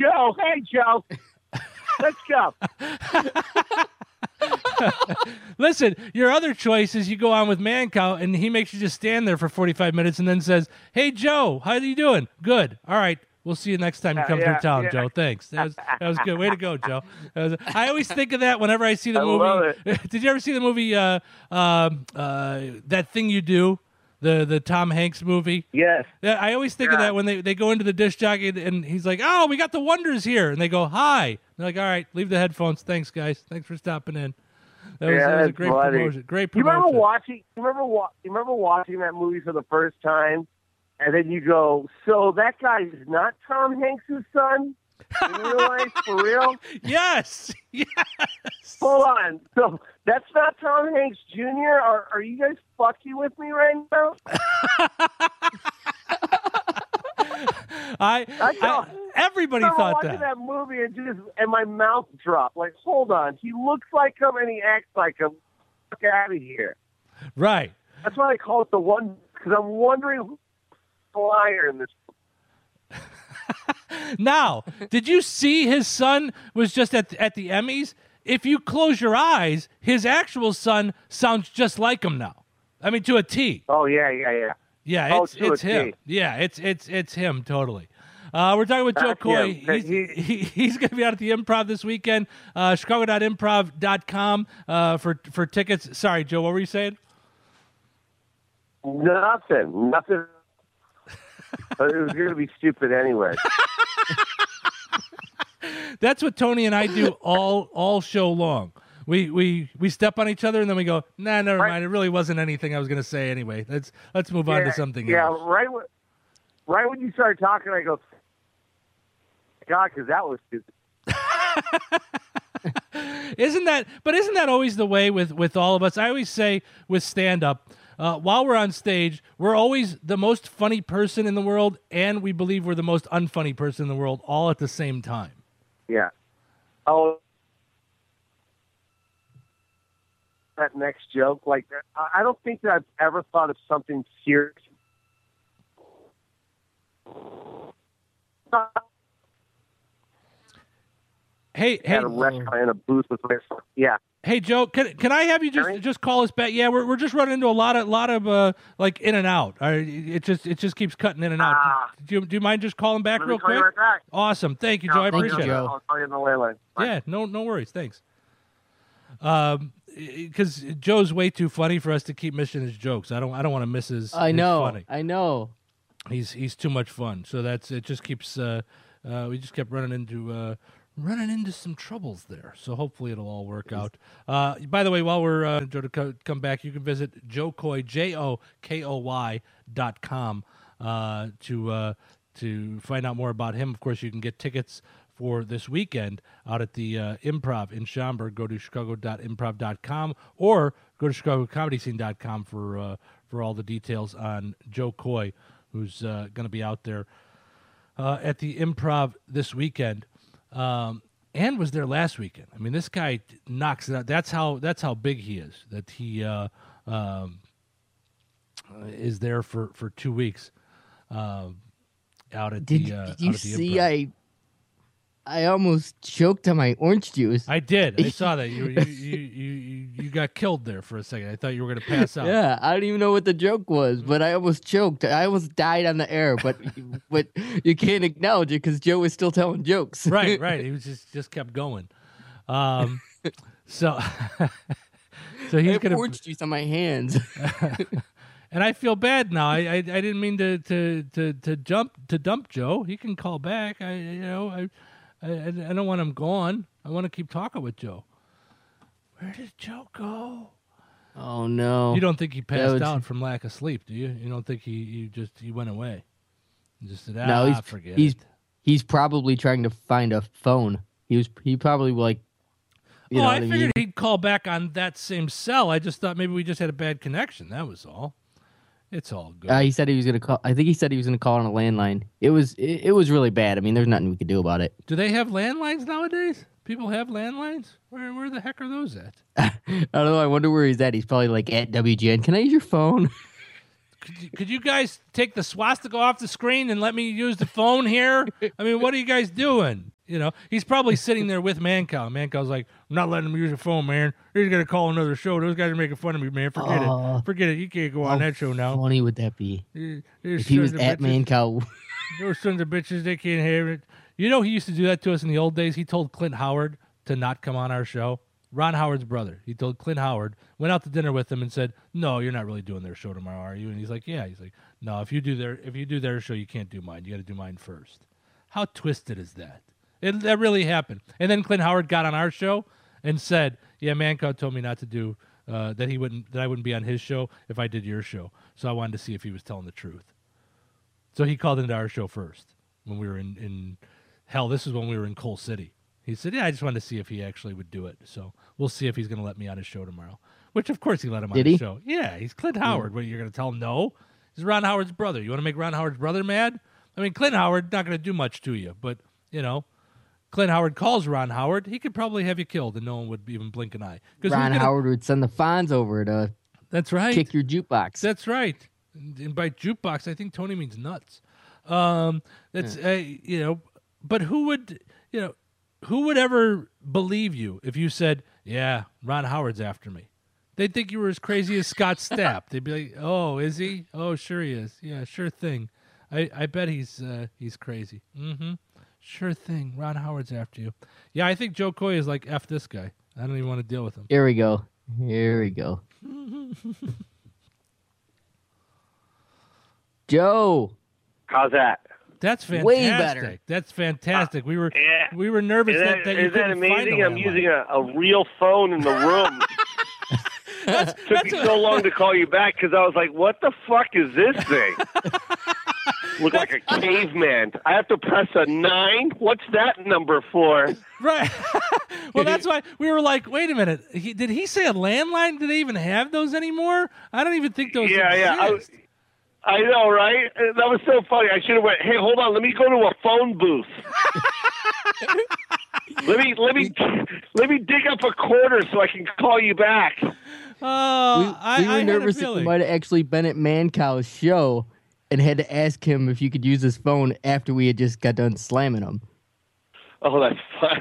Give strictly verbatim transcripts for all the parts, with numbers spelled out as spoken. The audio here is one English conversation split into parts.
Joe. Hey, Joe. Let's go. Listen, your other choice is you go on with Mancow, and he makes you just stand there for forty-five minutes and then says, hey, Joe, how are you doing? Good. All right. We'll see you next time you come Uh, yeah, through town, yeah. Joe. Thanks. That was, that was good. Way to go, Joe. That was, I always think of that whenever I see the I movie. love it. Did you ever see the movie, uh, uh, uh, That Thing You Do? The the Tom Hanks movie? Yes. Yeah, I always think of Yeah. that when they, they go into the disc jockey and, and he's like, oh, we got the Wonders here. And they go, hi. They're like, all right, leave the headphones. Thanks, guys. Thanks for stopping in. That was, Yeah, that was a that's great funny. promotion. Great You promotion. remember watching? You remember wa- You remember watching that movie for the first time, and then you go, "So that guy is not Tom Hanks' son in real life, for real?" Yes. Yes. Hold on. So that's not Tom Hanks Junior Are Are you guys fucking with me right now? I, I I thought- everybody I remember thought watching that. that movie and just and my mouth dropped. Like, hold on, he looks like him and he acts like him. Fuck out of here. Right. That's why I call it the one, because I'm wondering who's the liar in this. Now, did you see his son was just at at the Emmys? If you close your eyes, his actual son sounds just like him now. I mean, to a T. Oh yeah, yeah, yeah. Yeah, Oh, it's to a it's him. T. Yeah, it's it's it's him totally. Uh, we're talking with Joe That's Coy. him. He's, He- he, he's going to be out at the Improv this weekend. Uh, Chicago dot improv dot com uh, for for tickets. Sorry, Joe, what were you saying? Nothing, nothing. But it was going to be stupid anyway. That's what Tony and I do all all show long. We we we step on each other and then we go, nah, never Right. mind. It really wasn't anything I was going to say anyway. Let's let's move on yeah, to something yeah, else. right. When, right when you started talking, I go, God, because that was stupid. Isn't that? But isn't that always the way with with all of us? I always say with stand up. Uh, while we're on stage, we're always the most funny person in the world, and we believe we're the most unfunny person in the world, all at the same time. Yeah. Oh, that next joke, like I I don't think that I've ever thought of something serious. Hey, hey, At a restaurant in a booth with my yeah. hey, Joe, can can I have you just Harry? just call us back? Yeah, we're we're just running into a lot of lot of uh like in and out. Uh, It just it just keeps cutting in and out. Ah. do, you, do you mind just calling back Let real me call you quick? right back. Awesome, thank you, Joe. I I'll call you appreciate on- it. I'll call you on the landline. Bye. Yeah, no, no worries. Thanks. Um, because Joe's way too funny for us to keep missing his jokes. I don't, I don't want to miss his. I his know. Funny. I know. He's he's too much fun. So that's it. Just keeps. Uh, uh, we just kept running into uh, running into some troubles there. So hopefully it'll all work out. Uh, by the way, while we're uh, Joe to co- come back, you can visit Joe Coy J O K O Y dot com uh, to uh, to find out more about him. Of course, you can get tickets for this weekend out at the uh, Improv in Schaumburg. Go to chicago dot improv dot com or go to chicago comedy scene dot com for uh, for all the details on Joe Coy, who's uh, going to be out there uh, at the Improv this weekend, um, and was there last weekend. I mean, this guy knocks it out. That's how that's how big he is. That he uh, um, is there for, for two weeks uh, out at Did, the. Uh, did you out at the see? Improv. I I almost choked on my orange juice. I did. I saw that. You you, you you you you got killed there for a second. I thought you were going to pass out. Yeah, I don't even know what the joke was, but I almost choked. I almost died on the air, but but you can't acknowledge it because Joe was still telling jokes. Right, right. He was just just kept going. Um, so so I he's have going orange juice on my hands. and I feel bad now. I, I I didn't mean to to to to jump to dump Joe. He can call back. I you know I I, I don't want him gone. I want to keep talking with Joe. Where did Joe go? Oh no! You don't think he passed was- out from lack of sleep, do you? You don't think he, he just he went away? He just said, ah, No, he's forget he's it. he's probably trying to find a phone. He was he probably like. You oh, know I what I figured mean? he'd call back on that same cell. I just thought maybe we just had a bad connection. That was all. It's all good. Uh, he said he was gonna call. I think he said he was gonna call on a landline. It was it, it was really bad. I mean, there's nothing we could do about it. Do they have landlines nowadays? People have landlines? Where where the heck are those at? I don't know. I wonder where he's at. He's probably like at W G N. Can I use your phone? could you, could you guys take the swastika off the screen and let me use the phone here? I mean, what are you guys doing? You know, he's probably sitting there with Mancow. Mancow's like, I'm not letting him use your phone, man. He's going to call another show. Those guys are making fun of me, man. Forget Oh. it. Forget it. You can't go on How that show now. funny would that be? These- these If he was sons of at bitches- Mancow. Those sons of bitches, they can't have it. You know, he used to do that to us in the old days. He told Clint Howard to not come on our show. Ron Howard's brother. He told Clint Howard, went out to dinner with him and said, no, you're not really doing their show tomorrow, are you? And he's like, yeah. He's like, no, if you do their if you do their show, you can't do mine. You got to do mine first. How twisted is that? It, that really happened. And then Clint Howard got on our show and said, yeah, Mancow told me not to do uh, that. He wouldn't that I wouldn't be on his show if I did your show. So I wanted to see if he was telling the truth. So he called into our show first when we were in, in hell. This is when we were in Coal City. He said, yeah, I just wanted to see if he actually would do it. So we'll see if he's going to let me on his show tomorrow. Which, of course, he let him on Did his he? show. Yeah, he's Clint Howard. What, you're going to tell him no? He's Ron Howard's brother. You want to make Ron Howard's brother mad? I mean, Clint Howard not going to do much to you. But, you know, Clint Howard calls Ron Howard. He could probably have you killed and no one would even blink an eye. 'Cause Ron who's gonna- Howard would send the Fonz over to That's right. kick your jukebox. That's right. And and by jukebox, I think Tony means nuts. Um, that's uh, you know, but who would you know, who would ever believe you if you said, "Yeah, Ron Howard's after me"? They'd think you were as crazy as Scott Stapp. They'd be like, "Oh, is he? Oh, sure he is. Yeah, sure thing. I, I bet he's uh, he's crazy. Mm-hmm. Sure thing. Ron Howard's after you. Yeah, I think Joe Coy is like, F this guy. I don't even want to deal with him." Here we go. Here we go. Joe. How's that? That's fantastic. Way better. That's fantastic. We were Yeah. we were nervous Is that, that, that you is that couldn't find amazing? a I'm landline. using a, a real phone in the room. Took me that's so long to call you back because I was like, what the fuck is this thing? Look like a caveman. I have to press a nine? What's that number for? Right. Well, that's why we were like, wait a minute. He, did he say a landline? Do they even have those anymore? I don't even think those Yeah, yeah. I, exist. I know, right? That was so funny. I should have went, hey, hold on. Let me go to a phone booth. let me let me let me dig up a quarter so I can call you back. Oh, We, I, we were I had a nervous that you feeling. might have actually been at Mancow's show and had to ask him if you could use his phone after we had just got done slamming him. Oh, that's fun.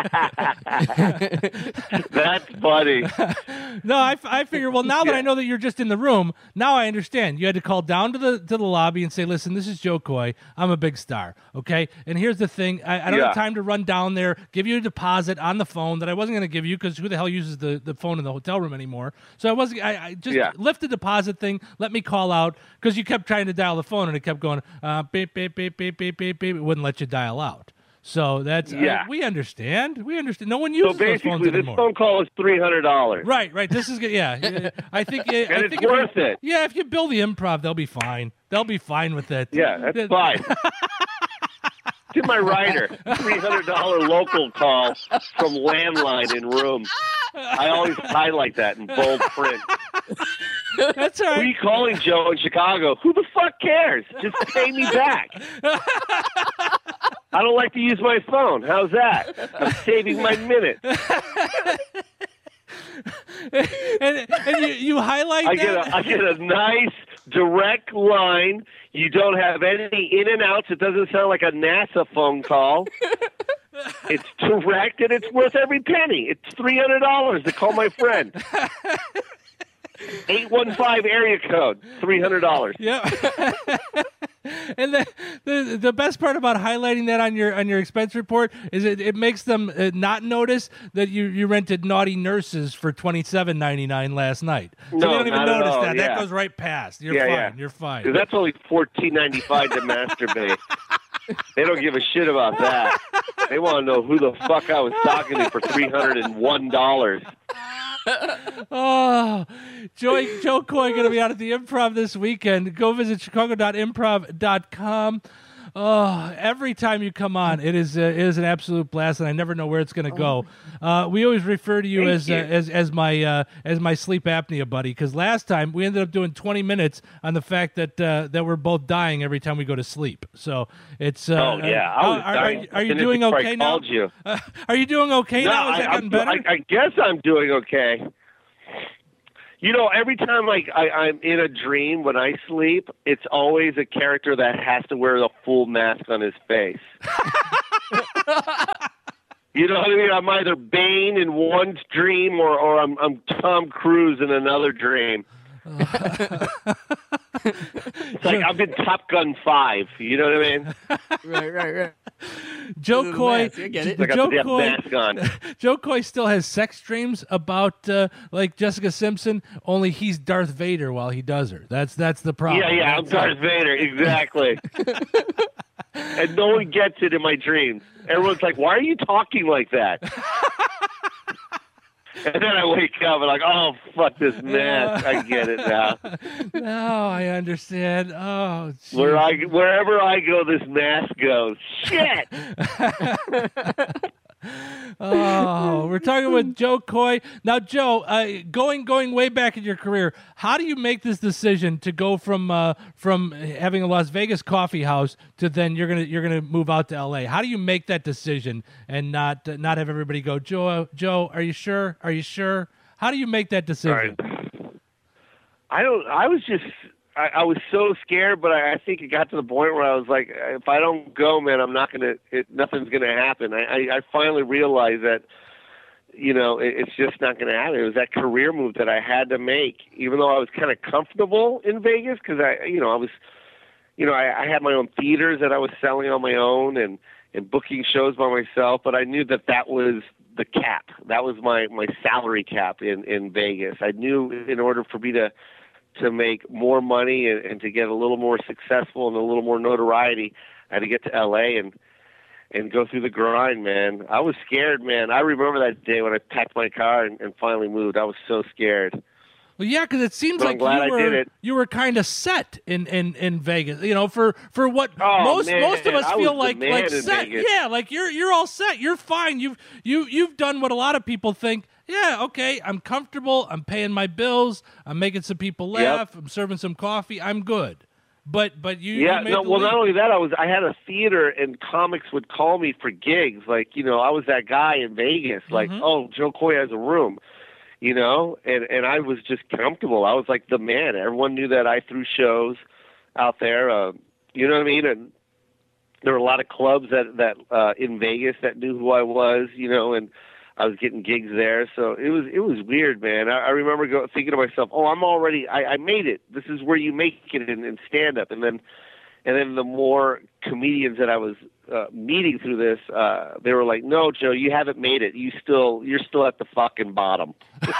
That's funny. No, I, I figure. Well, now that I know that you're just in the room, now I understand. You had to call down to the to the lobby and say, "Listen, this is Joe Coy. I'm a big star, okay? And here's the thing: I, I don't Yeah. have time to run down there, give you a deposit on the phone that I wasn't going to give you because who the hell uses the, the phone in the hotel room anymore? So I wasn't. I, I just Yeah. lift the deposit thing. Let me call out because you kept trying to dial the phone and it kept going uh, beep beep beep beep beep beep beep. It wouldn't let you dial out. So that's uh, Yeah. we understand. We understand. No one So uses those phones basically, this anymore. phone call is three hundred dollars. Right, right. This is good. Yeah, yeah. I think. I And think it's if you- worth it. Yeah, if you build the improv, they'll be fine. They'll be fine with it. Yeah, that's Yeah. fine. To my writer, three hundred dollars local call from landline in room. I always highlight that in bold print. That's all Who are right. you calling, Joe, in Chicago? Who the fuck cares? Just pay me back. I don't like to use my phone. How's that? I'm saving my minute. and and you, you highlight I that. get a I get a nice direct line. You don't have any in and outs. It doesn't sound like a NASA phone call. It's direct and it's worth every penny. It's three hundred dollars to call my friend. Eight one five area code, three hundred dollars. Yeah. And the, the the best part about highlighting that on your on your expense report is it, it makes them uh, not notice that you, you rented Naughty Nurses for twenty seven ninety nine last night. So No, they don't even not at notice all, that. That yeah. goes right past. You're Yeah, fine. yeah. You're fine. Because that's only fourteen ninety five to masturbate. They don't give a shit about that. They want to know who the fuck I was talking to for three hundred and one dollars. Oh, Joey, Joe Coy going to be out at the Improv this weekend. Go visit chicago dot improv dot com. Oh, every time you come on, it is uh, it is an absolute blast, and I never know where it's going to go. Uh, we always refer to you Thank as you. Uh, as as my uh, as my sleep apnea buddy, because last time we ended up doing twenty minutes on the fact that uh, that we're both dying every time we go to sleep. So it's uh, Oh, yeah. I uh, was are, are, dying. you- are you And doing before I okay now? called you. Uh, are you doing okay No, now? Is I, that I'm, getting better? I, I guess I'm doing okay. You know, every time like I, I'm in a dream when I sleep, it's always a character that has to wear the full mask on his face. You know what I mean? I'm either Bane in one dream or, or I'm, I'm Tom Cruise in another dream. It's like I'm in Top Gun five. You know what I mean? Right, right, right. Joe Coy, I get it. I got Joe the Coy, mask on. Joe Coy still has sex dreams about uh, like Jessica Simpson. Only he's Darth Vader while he does her. That's that's the problem. Yeah, yeah, I'm That's Darth Vader, exactly. And no one gets it in my dreams. Everyone's like, "Why are you talking like that?" And then I wake up and like, "Oh, fuck this mask! I get it now." Now I understand. Oh, geez. Where I, wherever I go, this mask goes. Shit. Oh, we're talking with Joe Coy. Now, Joe, uh, going going way back in your career, how do you make this decision to go from uh, from having a Las Vegas coffee house to then you're gonna you're gonna move out to L A? How do you make that decision and not uh, not have everybody go, Joe, Joe, are you sure? Are you sure? How do you make that decision? All right. I don't. I was just. I, I was so scared, but I, I think it got to the point where I was like, if I don't go, man, I'm not gonna. It, nothing's gonna happen. I, I, I finally realized that, you know, it, it's just not gonna happen. It was that career move that I had to make, even though I was kind of comfortable in Vegas because I, you know, I was, you know, I, I had my own theaters that I was selling on my own and and booking shows by myself, but I knew that that was the cap. That was my my salary cap in in Vegas. I knew in order for me to to make more money and, and to get a little more successful and a little more notoriety, I had to get to L A and and go through the grind, man. I was scared, man. I remember that day when I packed my car and, and finally moved. I was so scared. Well, yeah, because it seems But I'm like glad you I did were it. you were kind of set in, in, in Vegas. You know, for for what Oh, most man, most of us I feel was the like man like in set. Vegas. Yeah, like you're you're all set. You're fine. You've you you've done what a lot of people think. Yeah, okay, I'm comfortable. I'm paying my bills. I'm making some people laugh. Yep. I'm serving some coffee. I'm good. But but you Yeah, you made no, the well, leap. not only that, I was I had a theater and comics would call me for gigs. Like, you know, I was that guy in Vegas. Like, Mhm. oh, Joe Coy has a room, you know, and and I was just comfortable. I was like the man. Everyone knew that I threw shows out there. Uh, you know what I mean? And there were a lot of clubs that that uh, in Vegas that knew who I was, you know, and I was getting gigs there. So it was it was weird, man. I, I remember go, thinking to myself, oh, I'm already, I, I made it. This is where you make it in, in stand up. And then, and then the more comedians that I was uh, meeting through this, uh, they were like, no, Joe, you haven't made it. You still, you're still at the fucking bottom.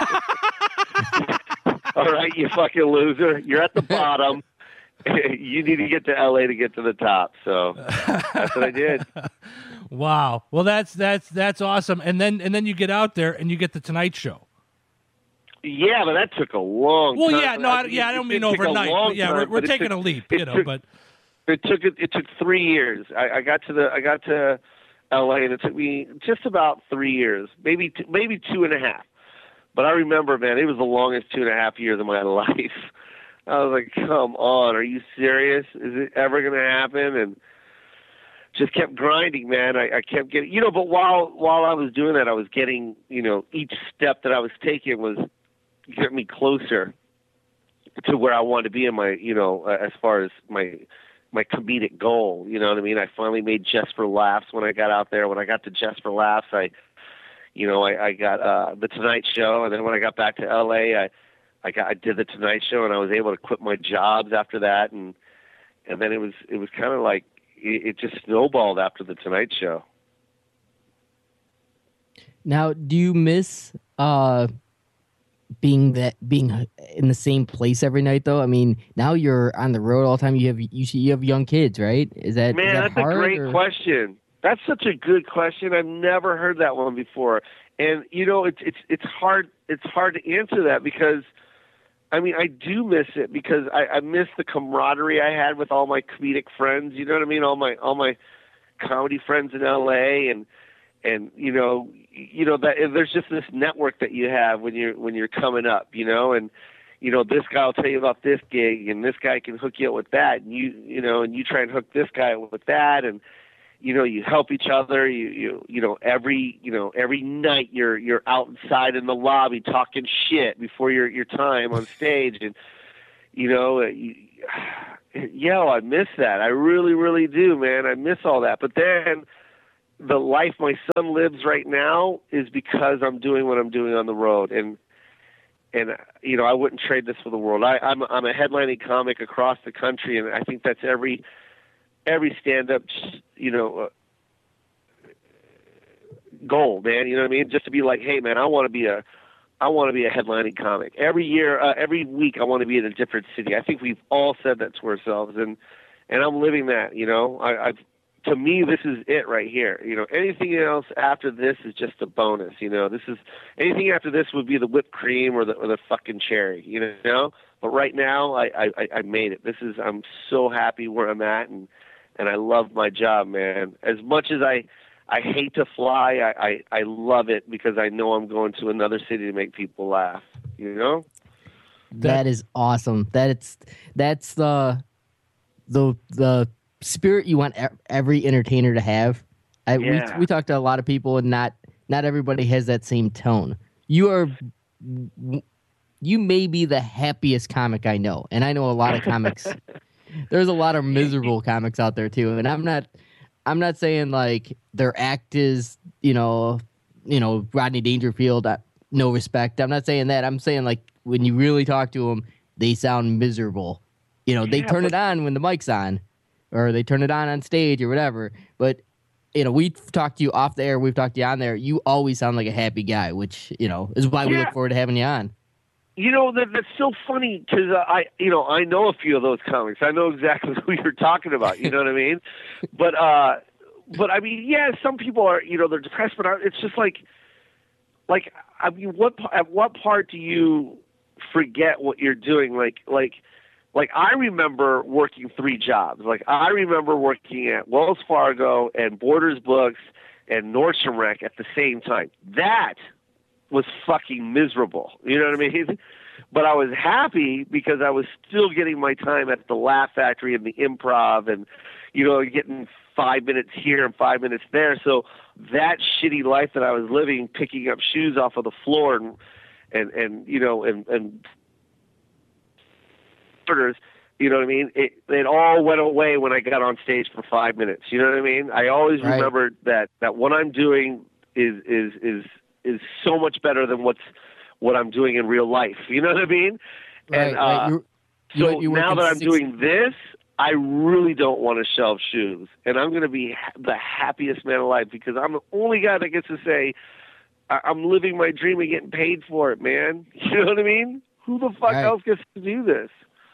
All right, you fucking loser. You're at the bottom. You need to get to L A to get to the top. So that's what I did. Wow. Well, that's that's that's awesome. And then and then you get out there and you get the Tonight Show. Yeah, but that took a long Well, time. yeah, no, I, It- yeah, I it don't did mean take a overnight. long But yeah, time, we're, we're but it taking took- a leap, it you know. took- But It took it, it took three years. I, I got to the I got to L A and it took me just about three years, maybe t- maybe two and a half. But I remember, man, it was the longest two and a half years of my life. I was like, come on, are you serious? Is it ever going to happen? And just kept grinding, man. I, I kept getting, you know, but while while I was doing that, I was getting, you know, each step that I was taking was getting me closer to where I wanted to be in my, you know, uh, as far as my my comedic goal. You know what I mean? I finally made Just for Laughs when I got out there. When I got to Just for Laughs, I, you know, I, I got uh, the Tonight Show, and then when I got back to L A, I, I got I did the Tonight Show, and I was able to quit my jobs after that, and and then it was it was kind of like it, it just snowballed after the Tonight Show. Now, do you miss uh being that being in the same place every night though? I mean, now you're on the road all the time. You have you you have young kids, right? Is that Man, is that that's hard, a great or? question. That's such a good question. I've never heard that one before. And you know, it's it's it's hard it's hard to answer that because I mean, I do miss it because I, I miss the camaraderie I had with all my comedic friends. You know what I mean? All my all my comedy friends in L A and and you know you know that there's just this network that you have when you're when you're coming up, you know, and you know this guy will tell you about this gig and this guy can hook you up with that, and you you know and you try and hook this guy up with that, and you know, you help each other. You, you, you know, every, you know, every night you're, you're outside in the lobby talking shit before your, your time on stage. And, you know, you, yo, I miss that. I really, really do, man. I miss all that. But then the life my son lives right now is because I'm doing what I'm doing on the road. And, and, you know, I wouldn't trade this for the world. I, I'm, I'm a headlining comic across the country. And I think that's every, every stand-up, you know, uh, goal, man. You know what I mean? Just to be like, hey, man, I want to be a, I want to be a headlining comic. Every year, uh, every week, I want to be in a different city. I think we've all said that to ourselves, and and I'm living that. You know, I, I've to me, this is it right here. You know, anything else after this is just a bonus. You know, this is anything after this would be the whipped cream or the or the fucking cherry. You know, but right now, I I, I made it. This is I'm so happy where I'm at, and and I love my job, man. As much as I. I hate to fly. I, I, I love it because I know I'm going to another city to make people laugh. You know, that is awesome. That it's that's the the the spirit you want every entertainer to have. I, yeah. we we talked to a lot of people, and not not everybody has that same tone. You are you may be the happiest comic I know, and I know a lot of comics. There's a lot of miserable comics out there too, and I'm not. I'm not saying like their act is, you know, you know, Rodney Dangerfield, uh, no respect. I'm not saying that. I'm saying like when you really talk to them, they sound miserable. You know, they yeah, turn but- it on when the mic's on, or they turn it on on stage or whatever. But you know, we've talked to you off the air. We've talked to you on there. You always sound like a happy guy, which you know is why we yeah. look forward to having you on. You know, that, that's so funny because uh, I, you know, I know a few of those comics. I know exactly who you're talking about. You know what I mean? But, uh, but I mean, yeah, some people are, you know, they're depressed, but it's just like, like, I mean, what, at what part do you forget what you're doing? Like, like, like I remember working three jobs. Like I remember working at Wells Fargo and Borders Books and Nordstrom Rack at the same time. That was fucking miserable. You know what I mean? But I was happy because I was still getting my time at the Laugh Factory and the Improv and, you know, getting five minutes here and five minutes there. So that shitty life that I was living, picking up shoes off of the floor and, and, and you know, and, and orders, you know what I mean? It, it all went away when I got on stage for five minutes. You know what I mean? I always right. remembered that, that what I'm doing is, is, is, is so much better than what's what I'm doing in real life. You know what I mean? Right, and uh, right. You, you, so you now that I'm six... doing this, I really don't want to shelve shoes, and I'm going to be ha- the happiest man alive because I'm the only guy that gets to say I- I'm living my dream and getting paid for it, man. You know what I mean? Who the fuck right. else gets to do this?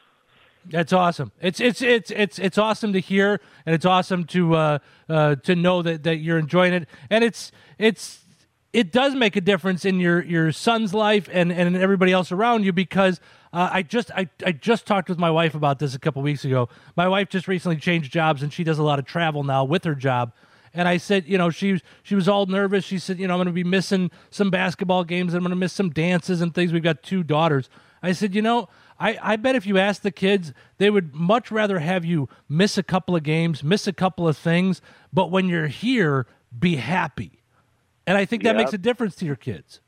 That's awesome. It's it's it's it's it's awesome to hear, and it's awesome to uh, uh, to know that, that you're enjoying it, and it's it's. It does make a difference in your, your son's life and, and everybody else around you because uh, I just I, I just talked with my wife about this a couple weeks ago. My wife just recently changed jobs and she does a lot of travel now with her job. And I said, you know, she she was all nervous. She said, you know, I'm going to be missing some basketball games. I'm going to miss some dances and things. We've got two daughters. I said, you know, I, I bet if you ask the kids, they would much rather have you miss a couple of games, miss a couple of things, but when you're here, be happy. And I think that yep. makes a difference to your kids.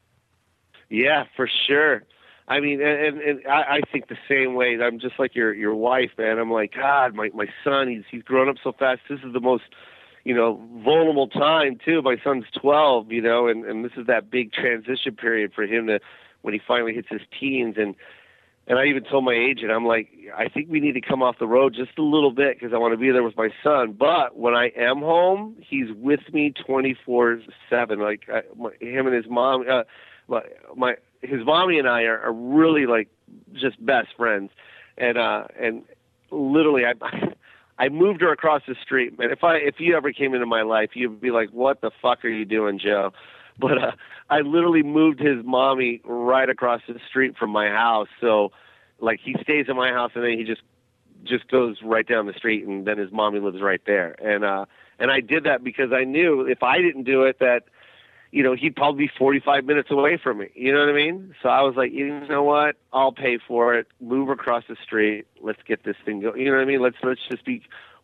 Yeah, for sure. I mean, and, and I, I think the same way. I'm just like your your wife, man. I'm like, God, my, my son, he's he's grown up so fast. This is the most, you know, vulnerable time, too. My son's twelve, you know, and, and this is that big transition period for him to when he finally hits his teens. And, and I even told my agent, I'm like, I think we need to come off the road just a little bit because I want to be there with my son. But when I am home, he's with me twenty-four seven. Like I, my, him and his mom, uh, my, my his mommy and I are, are really like just best friends. And uh, and literally, I I moved her across the street. Man, if I if you ever came into my life, you'd be like, what the fuck are you doing, Joe? But uh, I literally moved his mommy right across the street from my house. So, like, he stays in my house, and then he just just goes right down the street, and then his mommy lives right there. And uh, and I did that because I knew if I didn't do it, that you know he'd probably be forty-five minutes away from me. You know what I mean? So I was like, you know what? I'll pay for it. Move across the street. Let's get this thing going. You know what I mean? Let's let's just be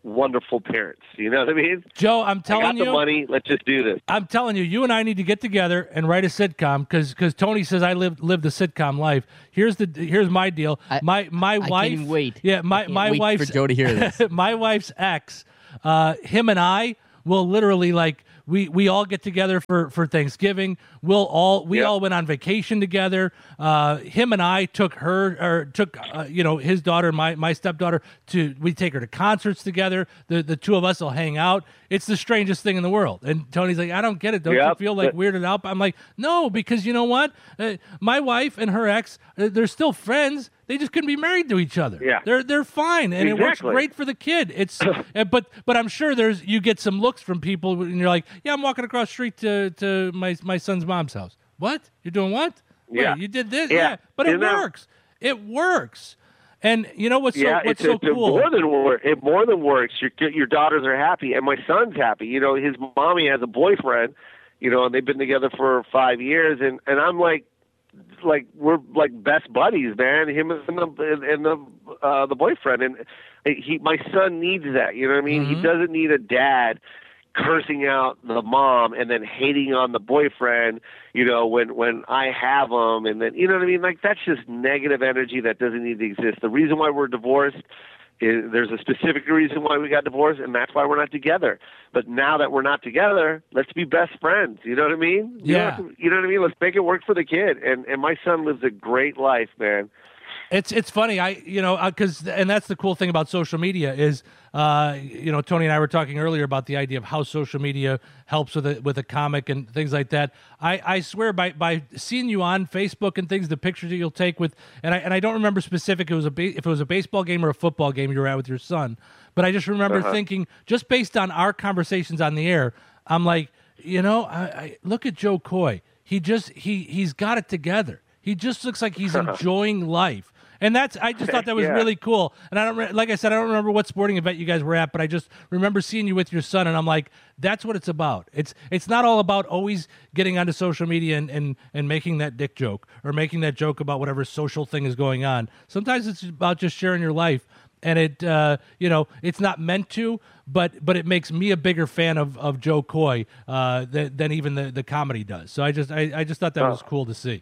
wonderful parents. You know what I mean? Joe, I'm I telling got the you, money. Let's just do this. I'm telling you, you and I need to get together and write a sitcom because because Tony says I lived lived a sitcom life. Here's the here's my deal. I- my my I wife. can't even wait. Yeah, I my can't my wait wife's for Joe to hear this. my wife's ex. Uh, him and I will literally like. We we all get together for, for Thanksgiving. We'll all we Yep. all went on vacation together. Uh, him and I took her or took uh, you know his daughter, my my stepdaughter to we take her to concerts together. The the two of us will hang out. It's the strangest thing in the world. And Tony's like, I don't get it. Don't you Yep. feel like But- weirded out? I'm like, no, because you know what? Uh, my wife and her ex, uh, they're still friends. They just couldn't be married to each other. Yeah. they're they're fine, and it works Exactly. great for the kid. It's uh, but but I'm sure there's you get some looks from people, and you're like, yeah, I'm walking across the street to to my my son's mom's house. What? You're doing what? Wait, Yeah. you did this? Yeah. but it Isn't that- works. It works. And you know what's yeah, so what's it's, so it's cool? more than wor- it more than works. Your your daughters are happy, and my son's happy. You know, his mommy has a boyfriend. You know, and they've been together for five years, and and I'm like, like we're like best buddies, man. Him and the and the uh, the boyfriend, and he my son needs that. You know what I mean? Mhm. He doesn't need a dad cursing out the mom and then hating on the boyfriend, you know, when when I have them, and then you know what I mean. Like that's just negative energy that doesn't need to exist. The reason why we're divorced is there's a specific reason why we got divorced, and that's why we're not together. But now that we're not together, let's be best friends. You know what I mean? You Yeah. know, you know what I mean. Let's make it work for the kid. And and my son lives a great life, man. It's it's funny, I you know, because and that's the cool thing about social media is, uh, you know, Tony and I were talking earlier about the idea of how social media helps with a with a comic and things like that. I, I swear by by seeing you on Facebook and things, the pictures that you'll take with, and I and I don't remember specific. It was a ba- if it was a baseball game or a football game you were at with your son, but I just remember Uh-huh. thinking, just based on our conversations on the air, I'm like, you know, I, I look at Joe Coy. He just he he's got it together. He just looks like he's enjoying life. And that's, I just thought that was Yeah. really cool. And I don't, re- like I said, I don't remember what sporting event you guys were at, but I just remember seeing you with your son, and I'm like, that's what it's about. It's, it's not all about always getting onto social media and, and, and making that dick joke or making that joke about whatever social thing is going on. Sometimes it's about just sharing your life. And it, uh, you know, it's not meant to, but but it makes me a bigger fan of, of Joe Coy uh, than, than even the, the comedy does. So I just I, I just thought that was cool to see.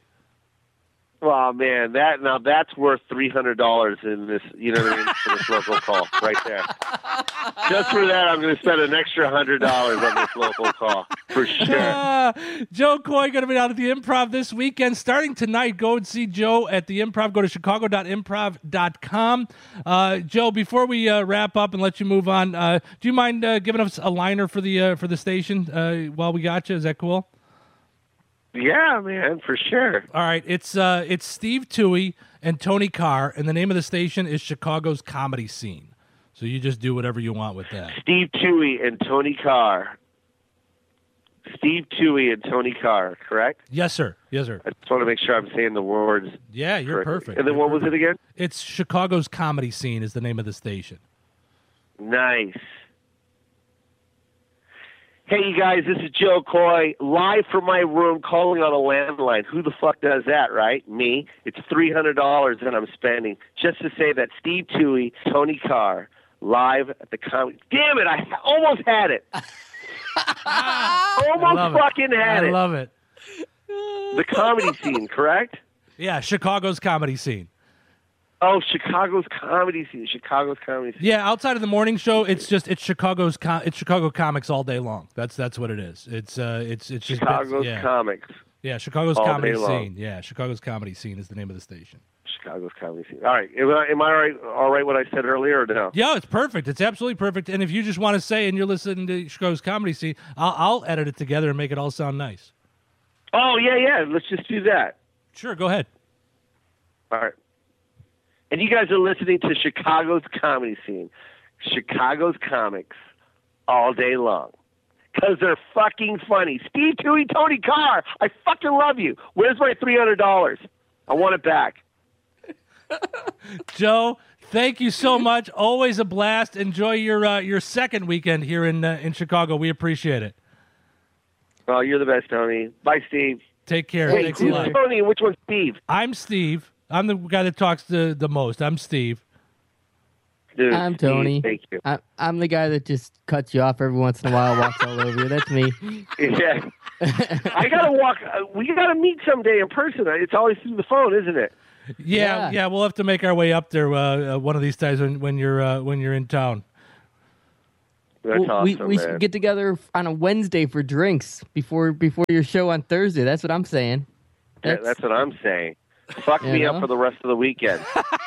Oh man, that now that's worth three hundred dollars in this. You know what I mean? For this local call, right there. Just for that, I'm going to spend an extra hundred dollars on this local call for sure. Uh, Joe Coy going to be out at the Improv this weekend. Starting tonight, go and see Joe at the Improv. Go to chicago dot improv dot com. Uh, Joe, before we uh, wrap up and let you move on, uh, do you mind uh, giving us a liner for the uh, for the station uh, while we got you? Is that cool? Yeah, man, for sure. All right, it's uh, it's Steve Toohey and Tony Carr, and the name of the station is Chicago's Comedy Scene. So you just do whatever you want with that. Steve Toohey and Tony Carr. Steve Toohey and Tony Carr, correct? Yes, sir. Yes, sir. I just want to make sure I'm saying the words Yeah, you're correctly. perfect. And then You're what was perfect. it again? It's Chicago's Comedy Scene is the name of the station. Nice. Hey, you guys, this is Joe Coy, live from my room, calling on a landline. Who the fuck does that, right? Me. It's three hundred dollars that I'm spending just to say that Steve Toohey, Tony Carr, live at the comedy. Damn it, I ha- almost had it. I almost love it. fucking had I it. love it. The comedy scene, correct? Yeah, Chicago's Comedy Scene. Oh, Chicago's comedy scene. Chicago's comedy scene. Yeah, outside of the morning show, it's just it's Chicago's com- it's Chicago comics all day long. That's that's what it is. It's uh it's it's just Chicago's yeah. comics. Yeah, Chicago's all Comedy day long. Scene. Yeah, Chicago's Comedy Scene is the name of the station. Chicago's comedy scene. All right. Am I, am I all right, all right what I said earlier or no? Yeah, it's perfect. It's absolutely perfect. And if you just want to say and you're listening to Chicago's Comedy Scene, I'll, I'll edit it together and make it all sound nice. Oh, yeah, yeah. Let's just do that. Sure, go ahead. All right. And you guys are listening to Chicago's comedy scene. Chicago's comics all day long. Because they're fucking funny. Steve Toohey, Tony Carr, I fucking love you. Where's my three hundred dollars? I want it back. Joe, thank you so much. Always a blast. Enjoy your uh, your second weekend here in uh, in Chicago. We appreciate it. Oh, you're the best, Tony. Bye, Steve. Take care. Wait, Thanks a who's lot. Tony and which one's Steve? I'm Steve. I'm the guy that talks the, the most. I'm Steve. Dude, I'm Tony. Thank you. I, I'm the guy that just cuts you off every once in a while, walks all over you. That's me. Yeah. I gotta walk. Uh, we gotta meet someday in person. It's always through the phone, isn't it? Yeah, yeah, Yeah. we'll have to make our way up there uh, uh, one of these times when, when you're uh, when you're in town. That's Well, awesome, we we man. should get together on a Wednesday for drinks before before your show on Thursday. That's what I'm saying. Yeah, that's what I'm saying. Fuck You me know? up for the rest of the weekend.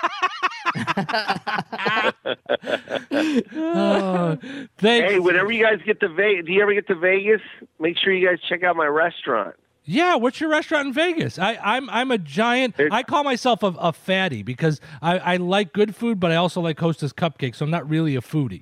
Oh, thanks. Hey, whenever you guys get to Vegas, do you ever get to Vegas? Make sure you guys check out my restaurant. Yeah, what's your restaurant in Vegas? I, I'm I'm a giant. It's- I call myself a, a fatty because I, I like good food, but I also like Hostess cupcakes. So I'm not really a foodie.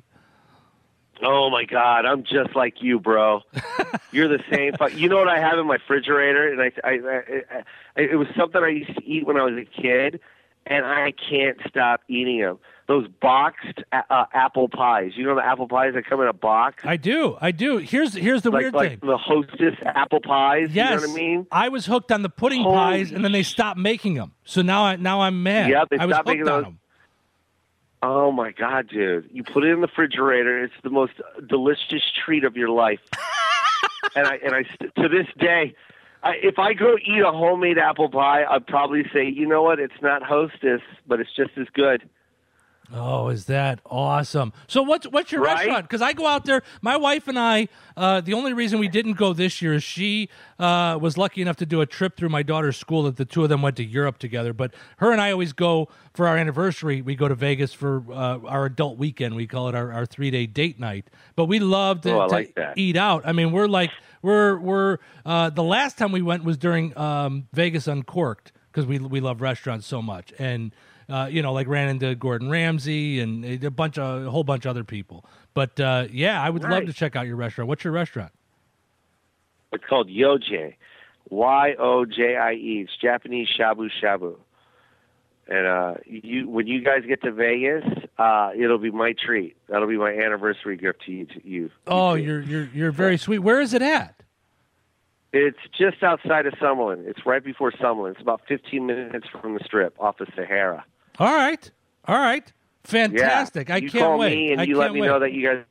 Oh my God, I'm just like you, bro. You're the same. fu- You know what I have in my refrigerator, and I, I, I, I, it was something I used to eat when I was a kid, and I can't stop eating them. Those boxed uh, apple pies. You know the apple pies that come in a box, I do, I do. Here's here's the like weird like thing. the Hostess apple pies. Yes, You know what I mean? I was hooked on the pudding Holy pies, and then they stopped making them. So now I now I'm mad. Yeah, they I was stopped hooked making on those. them. Oh my God, dude! You put it in the refrigerator. It's the most delicious treat of your life. and I and I st- to this day, I, if I go eat a homemade apple pie, I'd probably say, you know what? It's not Hostess, but it's just as good. Oh, is that awesome? So what's what's your Right? restaurant? Because I go out there. My wife and I. Uh, the only reason we didn't go this year is she uh, was lucky enough to do a trip through my daughter's school that the two of them went to Europe together. But her and I always go for our anniversary. We go to Vegas for uh, our adult weekend. We call it our, our three day date night. But we love to, Oh, I to like that. eat out. I mean, we're like we're we're uh, the last time we went was during um, Vegas Uncorked because we we love restaurants so much and. Uh, you know, like ran into Gordon Ramsay and a bunch of a whole bunch of other people. But uh, yeah, I would love Nice. to check out your restaurant. What's your restaurant? It's called Yoje, Y O J I E. It's Japanese shabu shabu. And uh, you, when you guys get to Vegas, uh, it'll be my treat. That'll be my anniversary gift to you. To you. Oh, You too. you're you're you're very sweet. Where is it at? It's just outside of Summerlin. It's right before Summerlin. It's about fifteen minutes from the Strip, off the Sahara. All right, all right, fantastic. Yeah. I you can't call wait. me and I you can't let me wait. know that you guys.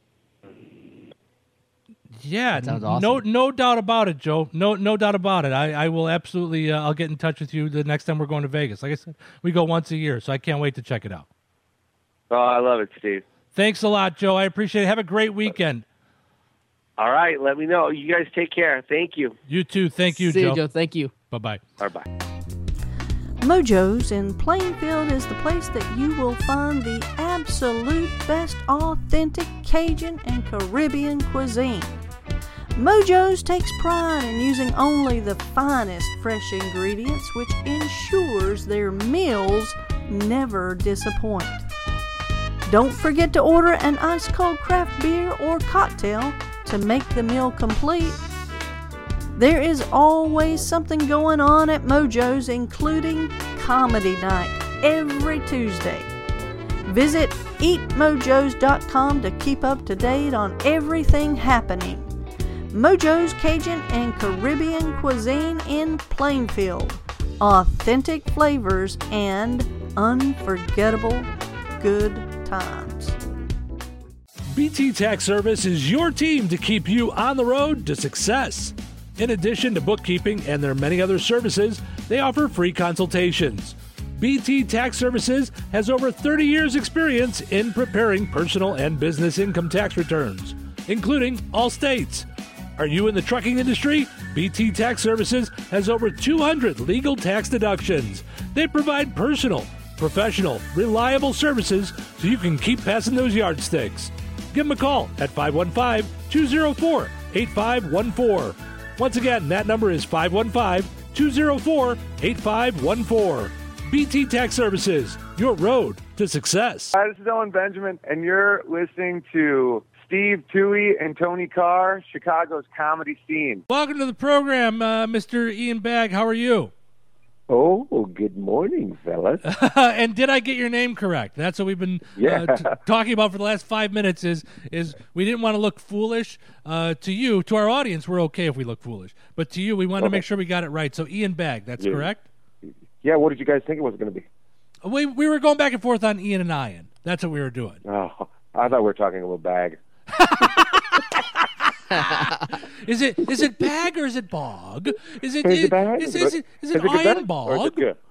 Yeah, That sounds no, awesome. no doubt about it, Joe. No, no doubt about it. I, I will absolutely. Uh, I'll get in touch with you the next time we're going to Vegas. Like I said, we go once a year, so I can't wait to check it out. Oh, I love it, Steve. Thanks a lot, Joe. I appreciate it. Have a great weekend. All right, let me know. You guys take care. Thank you. You too. Thank you, See Joe. you, Joe. Thank you. Bye bye. Bye bye. Mojo's in Plainfield is the place that you will find the absolute best authentic Cajun and Caribbean cuisine. Mojo's takes pride in using only the finest fresh ingredients, which ensures their meals never disappoint. Don't forget to order an ice cold craft beer or cocktail to make the meal complete. There is always something going on at Mojo's, including comedy night every Tuesday. Visit eat mojos dot com to keep up to date on everything happening. Mojo's Cajun and Caribbean cuisine in Plainfield. Authentic flavors and unforgettable good times. B T Tax Service is your team to keep you on the road to success. In addition to bookkeeping and their many other services, they offer free consultations. B T Tax Services has over thirty years experience in preparing personal and business income tax returns, including all states. Are you in the trucking industry? B T Tax Services has over two hundred legal tax deductions. They provide personal, professional, reliable services so you can keep passing those yardsticks. Give them a call at five one five, two zero four, eight five one four. Once again, that number is five one five, two zero four, eight five one four. B T Tax Services, your road to success. Hi, this is Owen Benjamin, and you're listening to Steve Toohey and Tony Carr, Chicago's comedy scene. Welcome to the program, uh, Mister Ian Bagg. How are you? Oh, good morning, fellas. And did I get your name correct? That's what we've been Yeah. uh, t- talking about for the last five minutes. Is is we didn't want to look foolish uh, to you, to our audience. We're okay if we look foolish, but to you, we wanted to make sure we got it right. So Ian Bagg, that's Yeah. correct. Yeah, what did you guys think it was going to be? We we were going back and forth on Ian and Ian. That's what we were doing. Oh, I thought we were talking about bag. Is it is it bag or is it bog? Is it Is is, it bag? is, Is is, it- it is is it it good iron bag? Or is bog? it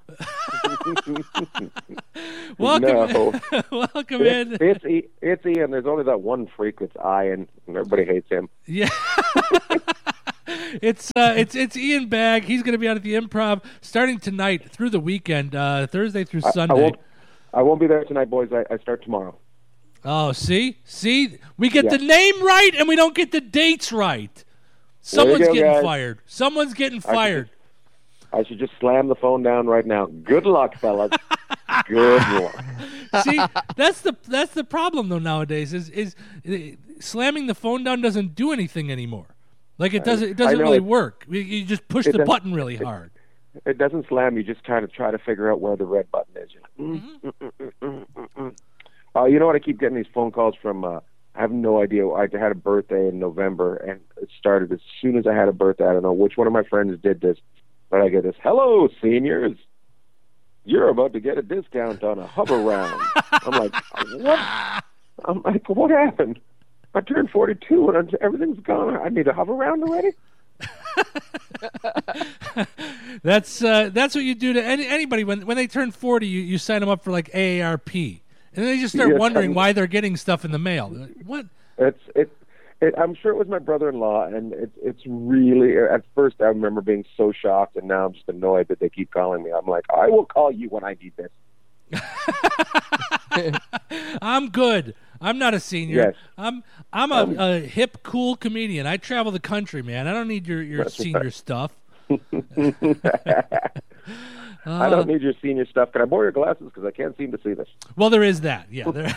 Welcome, No. welcome It's, in. it's, E- it's Ian. There's only that one freak that's Ian, and everybody hates him. Yeah. It's uh, it's it's Ian Bagg. He's going to be out at the Improv starting tonight through the weekend, uh, Thursday through I, Sunday. I won't. I won't be there tonight, boys. I, I start tomorrow. Oh, see, see, we get Yeah. the name right and we don't get the dates right. There you Someone's go, getting guys. fired. Someone's getting I fired. should, I should just slam the phone down right now. Good luck, fellas. Good luck. See, that's the that's the problem though nowadays. Is is uh, slamming the phone down doesn't do anything anymore. Like it doesn't it doesn't know really it- work. You- You just push it the does- button really hard. It doesn't slam. You just kind of try to figure out where the red button is. Mm-hmm. Uh, you know what? I keep getting these phone calls from. Uh, I have no idea. I had a birthday in November, and it started as soon as I had a birthday. I don't know which one of my friends did this, but I get this. Hello, seniors. You're about to get a discount on a hover round. I'm like, what? I'm like, what happened? I turned forty-two, and I'm, everything's gone. I need a hover round already. That's uh, that's what you do to any, anybody when when they turn forty. You, you sign them up for like A A R P, and then they just start Yes, wondering I'm- why they're getting stuff in the mail. They're like, what? It's it, it. I'm sure it was my brother-in-law, and it's it's really. At first, I remember being so shocked, and now I'm just annoyed that they keep calling me. I'm like, I will call you when I need this. I'm good. I'm not a senior. Yes. I'm I'm a, a hip, cool comedian. I travel the country, man. I don't need your, your That's senior right. stuff. I don't need your senior stuff. Can I borrow your glasses? Because I can't seem to see this. Well, there is that. Yeah. There.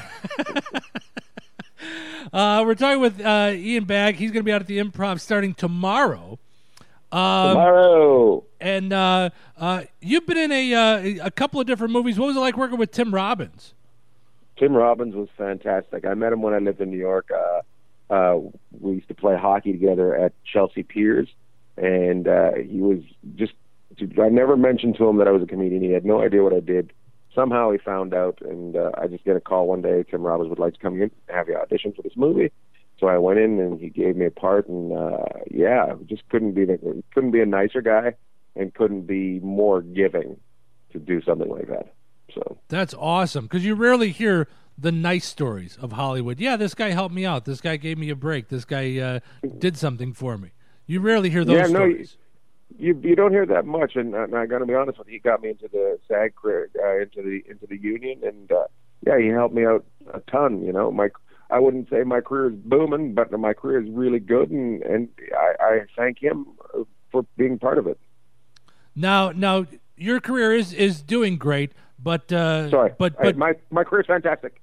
uh, we're talking with uh, Ian Bagg. He's going to be out at the Improv starting tomorrow. Um, Tomorrow. And uh, uh, you've been in a uh, a couple of different movies. What was it like working with Tim Robbins? Tim Robbins was fantastic. I met him when I lived in New York. Uh, uh, we used to play hockey together at Chelsea Piers, and uh, he was just. I never mentioned to him that I was a comedian. He had no idea what I did. Somehow he found out, and uh, I just get a call one day. Tim Robbins would like to come in and have you audition for this movie. So I went in, and he gave me a part, and uh, yeah, just couldn't be the, couldn't be a nicer guy, and couldn't be more giving to do something like that. So That's awesome because you rarely hear the nice stories of Hollywood. Yeah, this guy helped me out. This guy gave me a break. This guy uh, did something for me. You rarely hear those yeah, no, stories. you you don't hear that much, and, and I got to be honest with you. He got me into the SAG career, uh, into the into the union, and uh, yeah, he helped me out a ton. You know, my I wouldn't say my career is booming, but my career is really good, and and I, I thank him for being part of it. Now, now your career is, is doing great, but uh, Sorry, but I- but my my career's fantastic.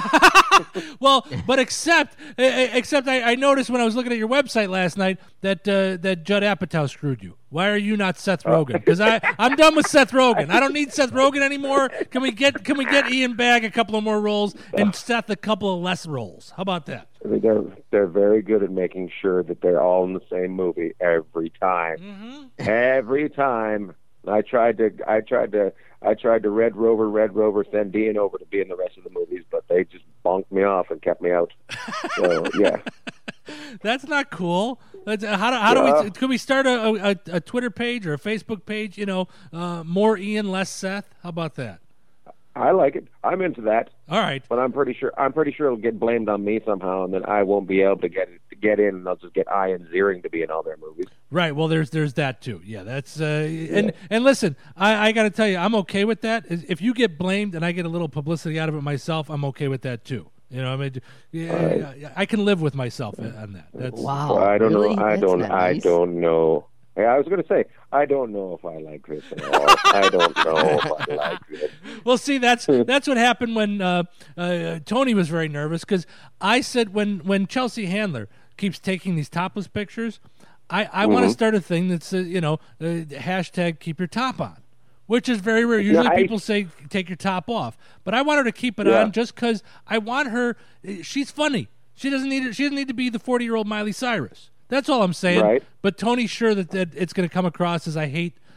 well, but except uh, except I, I noticed when I was looking at your website last night that uh, that Judd Apatow screwed you. Why are you not Seth Rogen? Because I I'm done with Seth Rogen. I don't need Seth Rogen anymore. Can we get can we get Ian Bagg a couple of more roles and Seth a couple of less roles? How about that? I mean, they're they're very good at making sure that they're all in the same movie every time. Mm-hmm. Every time. I tried to I tried to I tried to Red Rover Red Rover send Dean over to be in the rest of the movies, but they just bonked me off and kept me out. So yeah. That's not cool. That's, uh, how do, how do Yeah. we could we start a, a, a Twitter page or a Facebook page? You know, uh, more Ian, less Seth. How about that? I like it. I'm into that. All right. But I'm pretty sure I'm pretty sure it'll get blamed on me somehow, and then I won't be able to get it, to get in, and they'll just get Ian Ziering to be in all their movies. Right. Well, there's there's that too. Yeah. That's uh, and and listen, I, I got to tell you, I'm okay with that. If you get blamed and I get a little publicity out of it myself, I'm okay with that too. You know, I mean, yeah, I can live with myself on that. That's Wow. Well, I don't really? know. I That's don't. not I nice. don't know. Yeah, I was going to say I don't know if I like this at all. I don't know if I like it. Well, see, that's that's what happened when uh, uh, Tony was very nervous because I said when when Chelsea Handler keeps taking these topless pictures, I, I want to start a thing that's uh, you know uh, hashtag keep your top on, which is very rare. Usually Yeah, I- people say take your top off, but I want her to keep it Yeah. on just because I want her. She's funny. She doesn't need she doesn't need to be the forty year old Miley Cyrus. That's all I'm saying. Right. But Tony's sure that, that it's going to come across as I hate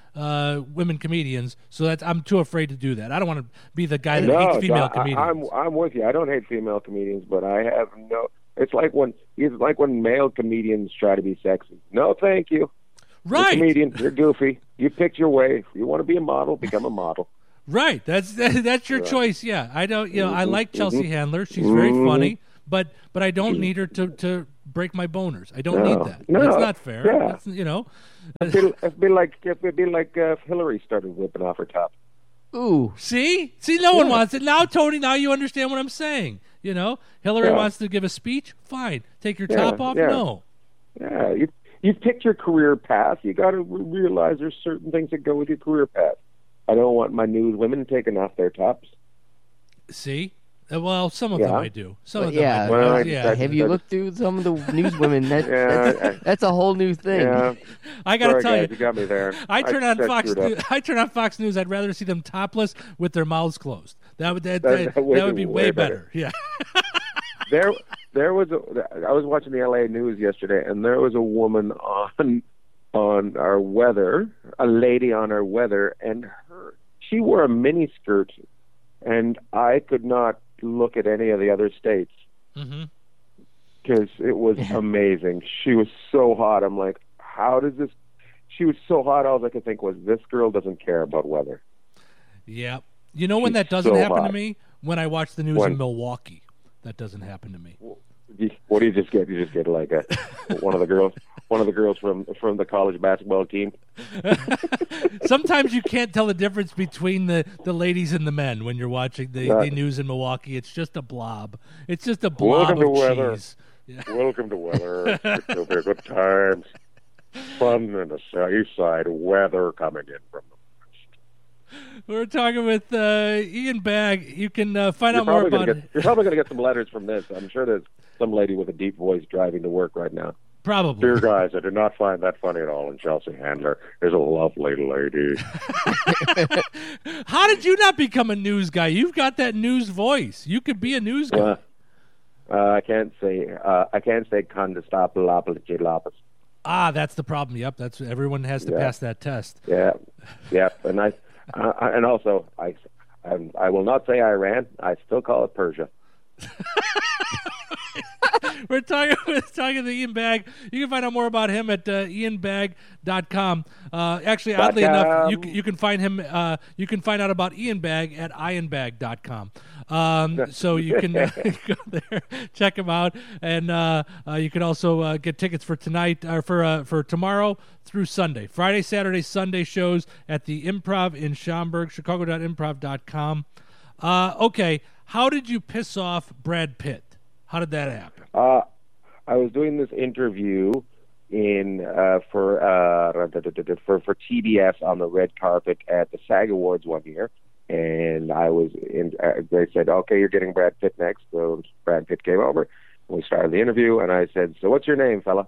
uh, women comedians, so that I'm too afraid to do that. I don't want to be the guy that no, hates female I, comedians. I'm I'm with you. I don't hate female comedians, but I have no. It's like when it's like when male comedians try to be sexy. No, thank you. Right. You're a comedian. You're goofy. You picked your way. If you want to be a model, become a model. Right. That's that, that's your Right. choice. Yeah. I don't. You know, I Mhm, like Chelsea mhm. Handler. She's very Mhm. funny, but but I don't need her to to break my boners. I don't No, need that. no, That's not fair. yeah. That's, you know. It'd be, it'd be like it'd be like uh, if Hillary started whipping off her top. Ooh. See? See, no one Yeah. wants it. Now, Tony, now you understand what I'm saying. You know, Hillary Yeah. wants to give a speech. Fine. Take your Yeah, top off? yeah. No. Yeah, you you picked your career path. You got to re- realize there's certain things that go with your career path. I don't want my news women taking off their tops. See? Uh, Well, some of them Yeah. I do. Some But of them yeah, I do. Well, I- yeah. I- Have you that- looked through some of the newswomen? That, Yeah, that's, I- that's a whole new thing. Yeah, I got to sorry tell guys, you. you got me there. I turn on I Fox. screwed up. News, I turn on Fox News. I'd rather see them topless with their mouths closed. That would that, That- that, that would that would be be way way better. better. Yeah. There, there was a. I was watching the L A news yesterday, and there was a woman on on our weather, a lady on our weather, and her she wore a mini skirt, and I could not look at any of the other states hmm because it was amazing. She was so hot. I'm like, how does this? She was so hot. All I could think was, this girl doesn't care about weather. Yeah. You know when She's that doesn't so happen to hot. me? When I watch the news When? in Milwaukee. That doesn't happen to me. You- What do you just get? You just get like a one of the girls, one of the girls from from the college basketball team. Sometimes you can't tell the difference between the, the ladies and the men when you're watching the, Yeah. the news in Milwaukee. It's just a blob. It's just a blob Welcome of to weather. cheese. Yeah. Welcome to weather. It'll be good times, fun in the south side. Weather coming in from the. We're talking with uh, Ian Bagg. You can uh, find You're out more probably about gonna get. You're probably going to get some letters from this. I'm sure there's some lady with a deep voice driving to work right now. probably. Dear guys, I did not find that funny at all. And Chelsea Handler is a lovely lady. How did you not become a news guy? You've got that news voice. You could be a news guy. Uh, uh, I can't say. Uh, I can't say condestapalapalagilapas. Ah, that's the problem. Yep, that's everyone has to Yeah. pass that test. Yeah, yeah, and I, uh, and also I, I, I will not say Iran. I still call it Persia. We're talking we're talking to Ian Bagg. You can find out more about him at uh, ian bagg dot com. Uh, actually, Dot oddly enough, com. you c- you can find him. Uh, you can find out about Ian Bagg at ian bag dot com. Um, so you can uh, go there, check him out, and uh, uh, you can also uh, get tickets for tonight or for uh, for tomorrow through Sunday, Friday, Saturday, Sunday shows at the Improv in Schaumburg, chicago dot improv dot com. Uh, okay, how did you piss off Brad Pitt? How did that happen? Uh, I was doing this interview in uh, for uh, for for T B S on the red carpet at the SAG Awards one year, and I was in. Uh, they said, "Okay, you're getting Brad Pitt next." So Brad Pitt came over. And we started the interview, and I said, "So what's your name, fella?"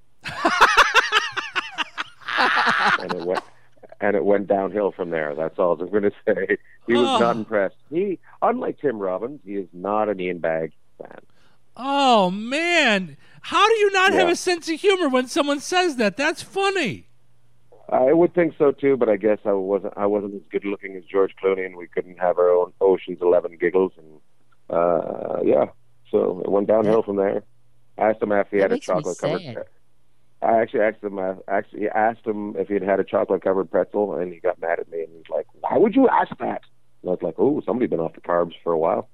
and it went. And it went downhill from there. That's all I'm going to say. He was Oh. not impressed. He, unlike Tim Robbins, he is not an Ian Bagg fan. Oh man, how do you not have Yeah. a sense of humor when someone says that? That's funny. I would think so too, but I guess I wasn't. I wasn't as good looking as George Clooney, and we couldn't have our own Ocean's Eleven giggles. And uh, yeah, so it went downhill from there. I asked him if he That had a makes me chocolate covered. sad. I actually asked him. Uh, actually asked him if he'd had a chocolate covered pretzel, and he got mad at me, and he's like, "Why would you ask that?" And I was like, "Oh, somebody's been off the carbs for a while."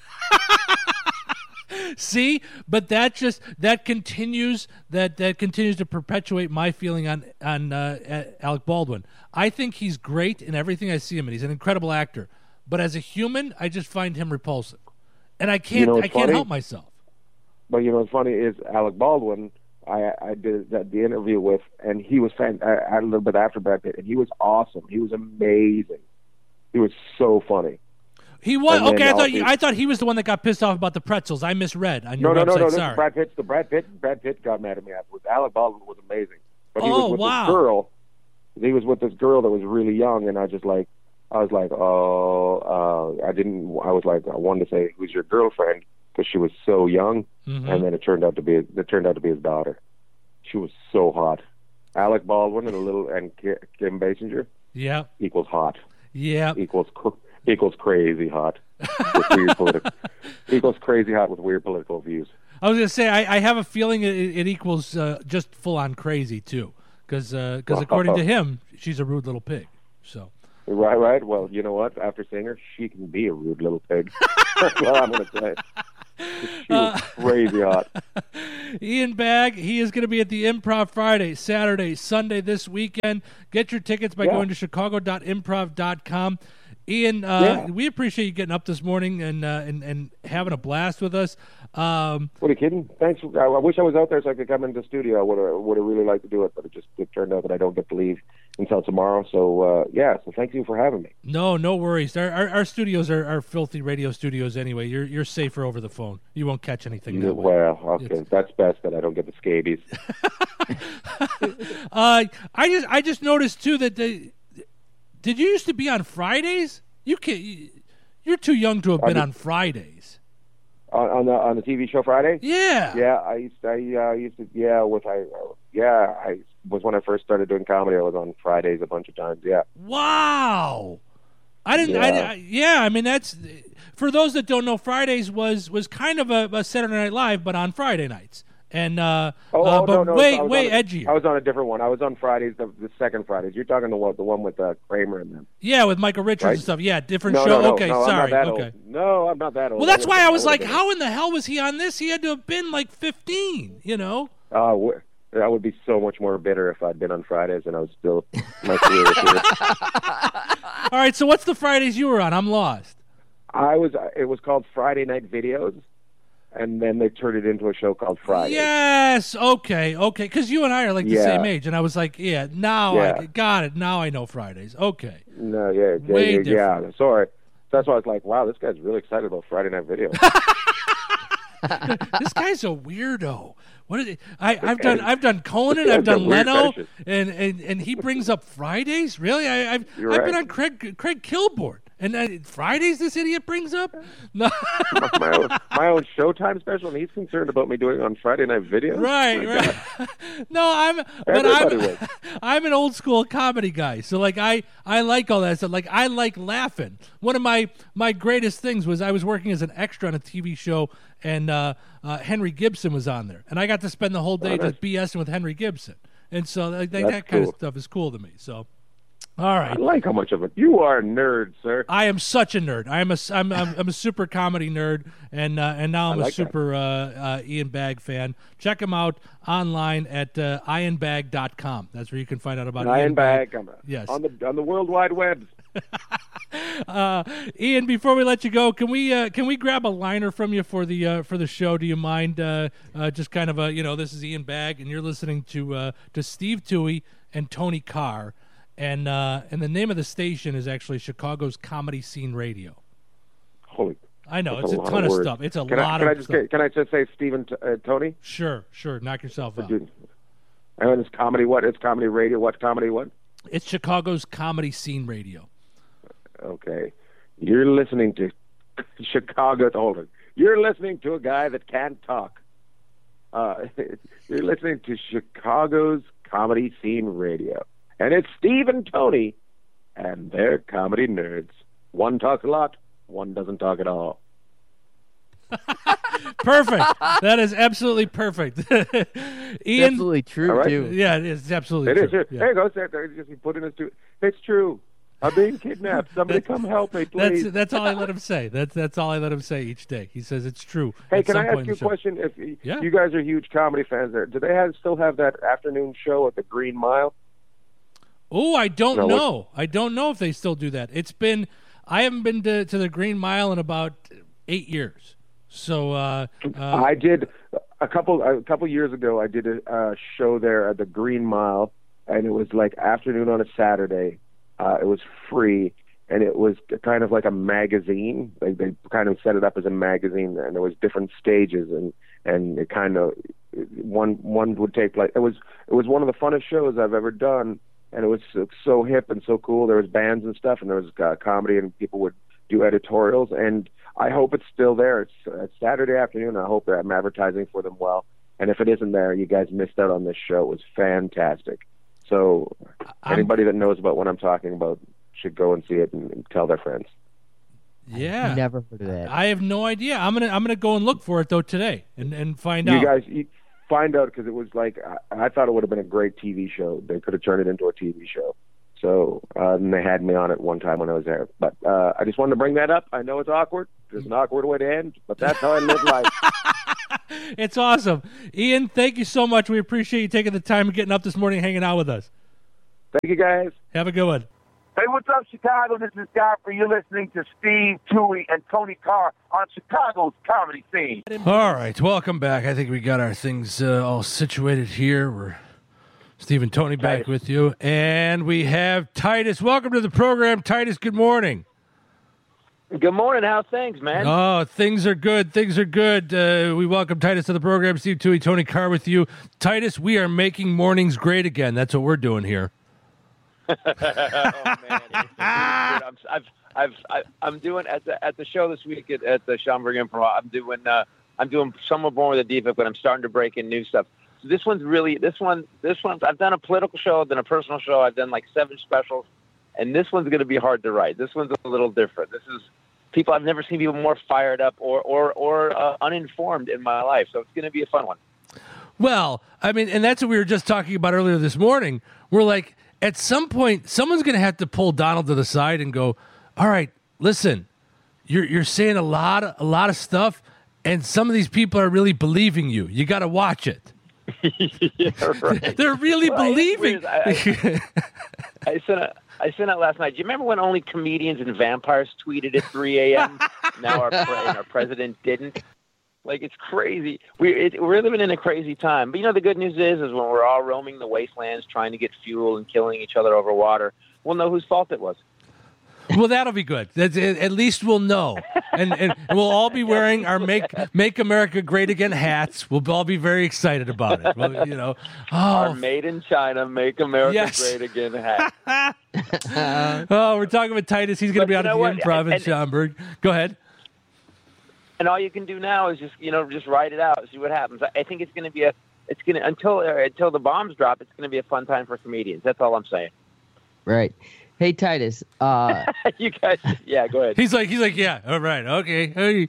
See, but that just that continues that that continues to perpetuate my feeling on on uh, Alec Baldwin. I think he's great in everything I see him in. He's an incredible actor, but as a human, I just find him repulsive, and I can't You know what's I can't funny? help myself. But you know what's funny is Alec Baldwin. I, I did that, the interview with, and he was fan, I, a little bit after Brad Pitt, and he was awesome. He was amazing. He was so funny. He was And then okay. I thought also- you, I thought he was the one that got pissed off about the pretzels. I misread on No, your no, website. no, no. This Sorry. is Brad Pitt. The Brad Pitt. Brad Pitt got mad at me afterwards. Alec Baldwin was amazing, but he Oh, was with wow. this girl. He was with this girl that was really young, and I just like, I was like, oh, uh, I didn't. I was like, I wanted to say, who's your girlfriend? Because she was so young, Mhm. and then it turned out to be it turned out to be his daughter. She was so hot. Alec Baldwin and a little and Ki- Kim Basinger. Yeah. equals hot. Yeah. Equals cr- equals crazy hot. With weird politi- equals crazy hot with weird political views. I was going to say, I, I have a feeling it, it equals uh, just full-on crazy, too. Because uh, according to him, she's a rude little pig. So. Right, right. Well, you know what? After seeing her, she can be a rude little pig. That's what I'm going to say. She was uh, crazy hot. Ian Bagg, he is going to be at the Improv Friday, Saturday, Sunday this weekend. Get your tickets by yeah. going to chicago dot improv dot com. Ian, uh, yeah. we appreciate you getting up this morning and uh, and, and having a blast with us. Um, what are you kidding? Thanks. I wish I was out there so I could come into the studio. I would have, would have really liked to do it, but it just it turned out that I don't get to leave until tomorrow. So, uh, yeah, so thank you for having me. No, no worries. Our our, our studios are, are filthy radio studios anyway. You're you're safer over the phone. You won't catch anything that way. Well, okay. It's... That's best that I don't get the scabies. uh, I just I just noticed, too, that the, did you used to be on Fridays? You can You're too young to have been I mean, on Fridays. On, on the on the T V show Friday? Yeah. Yeah, I used to, I uh, used to yeah with I uh, yeah I was when I first started doing comedy. I was on Fridays a bunch of times. Yeah. Wow. I didn't. Yeah. I, I, yeah. I mean, that's for those that don't know. Fridays was was kind of a, a Saturday Night Live, but on Friday nights. And uh, oh, uh oh, but no, no, way so way a, edgier. I was on a different one. I was on Fridays, the, the second Fridays. You're talking the one, the one with uh, Kramer and them. Yeah, with Michael Richards right? and stuff. Yeah, different no, show. No, no, okay, no, sorry. I'm not that okay. Old. No, I'm not that old. Well, that's why I was like, been. how in the hell was he on this? He had to have been like fifteen. You know. Oh, uh, I would be so much more bitter if I'd been on Fridays and I was still my career. All right, so what's the Fridays you were on? I'm lost. I was. It was called Friday Night Videos. And then they turned it into a show called Friday. Yes, okay, okay. Because you and I are like the yeah. same age, and I was like, yeah, now yeah. I got it. Now I know Fridays. Okay. No, yeah, yeah, Way yeah, different. yeah. Sorry. That's why I was like, wow, this guy's really excited about Friday Night Video. This guy's a weirdo. What is it? I, I've done I've done Conan, I've done Leno, and, and, and he brings up Fridays. Really, I, I've You're I've right. been on Craig Craig Kilborn. And uh, Fridays, this idiot brings up? No. my, my, own, my own Showtime special, and he's concerned about me doing it on Friday Night Video. Right, my right. No, I'm, but Everybody I'm, I'm an old school comedy guy. So like, I, I like all that stuff. Like, I like laughing. One of my, my greatest things was I was working as an extra on a T V show, and uh, uh, Henry Gibson was on there, and I got to spend the whole day oh, nice. just BSing with Henry Gibson, and so like, that, That's that kind cool. of stuff is cool to me. So. All right. I like how much of it. You are a nerd, sir. I am such a nerd. I am a, I'm, I'm, I'm a super comedy nerd, and uh, and now I'm I a like super uh, uh, Ian Bagg fan. Check him out online at uh, ian bag dot com. That's where you can find out about Ian, Ian Bagg. Bagg. Yes. On the on the World Wide Web. uh, Ian, before we let you go, can we uh, can we grab a liner from you for the uh, for the show? Do you mind? Uh, uh, just kind of a you know, this is Ian Bagg, and you're listening to uh, to Steve Toohey and Tony Carr. And uh, and the name of the station is actually Chicago's Comedy Scene Radio. Holy, I know it's a, a, a ton of, of words. stuff. It's a can lot I, can of I just stuff. Can I just say Stephen uh, Tony? Sure, sure. Knock yourself out. Dude. And it's comedy. What? It's comedy radio. What comedy? What? It's Chicago's Comedy Scene Radio. Okay, you're listening to Chicago. Hold on. You're listening to a guy that can't talk. Uh, you're listening to Chicago's Comedy Scene Radio. And it's Steve and Tony, and they're comedy nerds. One talks a lot, one doesn't talk at all. Perfect. That is absolutely perfect. Ian, absolutely true, right. too. Yeah, it's absolutely it true. It is. Yeah. There you go. There, there, just put in his two. It's true. I'm being kidnapped. Somebody come help me, please. That's that's all I let him say. That's that's all I let him say each day. He says it's true. Hey, can I ask you a question? If yeah. you guys are huge comedy fans, there, do they have still have that afternoon show at the Green Mile? Oh, I don't no, know. what? I don't know if they still do that. It's been, I haven't been to, to the Green Mile in about eight years. So uh, uh, I did a couple a couple years ago. I did a uh, show there at the Green Mile, and it was like afternoon on a Saturday. Uh, it was free, and it was kind of like a magazine. Like they kind of set it up as a magazine, and there was different stages, and and it kind of one one would take place. It was it was one of the funnest shows I've ever done. And it was so, so hip and so cool. There was bands and stuff, and there was uh, comedy, and people would do editorials. And I hope it's still there. It's, uh, it's Saturday afternoon. I hope that I'm advertising for them well. And if it isn't there, you guys missed out on this show. It was fantastic. So anybody that knows about what I'm talking about should go and see it and, and tell their friends. Yeah, Never heard of that. I have no idea. I'm gonna I'm gonna go and look for it though today and, and find You out. guys you find out because it was like I, I thought it would have been a great T V show. They could have turned it into a T V show. So uh, and they had me on it one time when I was there. But uh, I just wanted to bring that up. I know it's awkward. There's an awkward way to end, but that's how I live life. It's awesome, Ian. Thank you so much. We appreciate you taking the time and getting up this morning, hanging out with us. Thank you, guys. Have a good one. Hey, what's up, Chicago? This is Godfrey. You're listening to Steve, Tui, and Tony Carr on Chicago's comedy scene. All right, welcome back. I think we got our things uh, all situated here. We're Steve and Tony back with you, and we have Titus. Welcome to the program, Titus. Good morning. Good morning. How's things, man? Oh, things are good. Things are good. Uh, we welcome Titus to the program. Steve, Tui, Tony Carr with you. Titus, we are making mornings great again. That's what we're doing here. Oh man, I'm, I've, I've, I, I'm doing at the at the show this week at, at the Schaumburg Improv. I'm doing uh, I'm doing Someone Born with a Defect, but I'm starting to break in new stuff. So this one's really this one this one. I've done a political show, I've done a personal show, I've done like seven specials, and this one's going to be hard to write. This one's a little different. This is people I've never seen people more fired up or or or uh, uninformed in my life. So it's going to be a fun one. Well, I mean, and that's what we were just talking about earlier this morning. We're like, at some point, someone's going to have to pull Donald to the side and go, all right, listen, you're you're saying a lot of, a lot of stuff, and some of these people are really believing you. You got to watch it. Yeah, right. They're really Well, believing. I, I, I sent a, I sent out last night. Do you remember when only comedians and vampires tweeted at three a.m.? Now our, pre- and our president didn't. Like, it's crazy. We, it, we're living in a crazy time. But, you know, the good news is, is when we're all roaming the wastelands trying to get fuel and killing each other over water, we'll know whose fault it was. Well, that'll be good. That's, at least we'll know. And, and we'll all be wearing our Make Make America Great Again hats. We'll all be very excited about it. Well, you know, oh. Our Made in China, Make America Yes. Great Again hat. Oh, we're talking about Titus. He's going to be But out you at know the what? Improv in And- Schaumburg. Go ahead. And all you can do now is just, you know, just write it out, see what happens. I think it's going to be a, it's going to, until, uh, until the bombs drop, it's going to be a fun time for comedians. That's all I'm saying. Right. Hey, Titus. Uh, You guys, yeah, go ahead. He's like, he's like, yeah, all right, okay. Hey.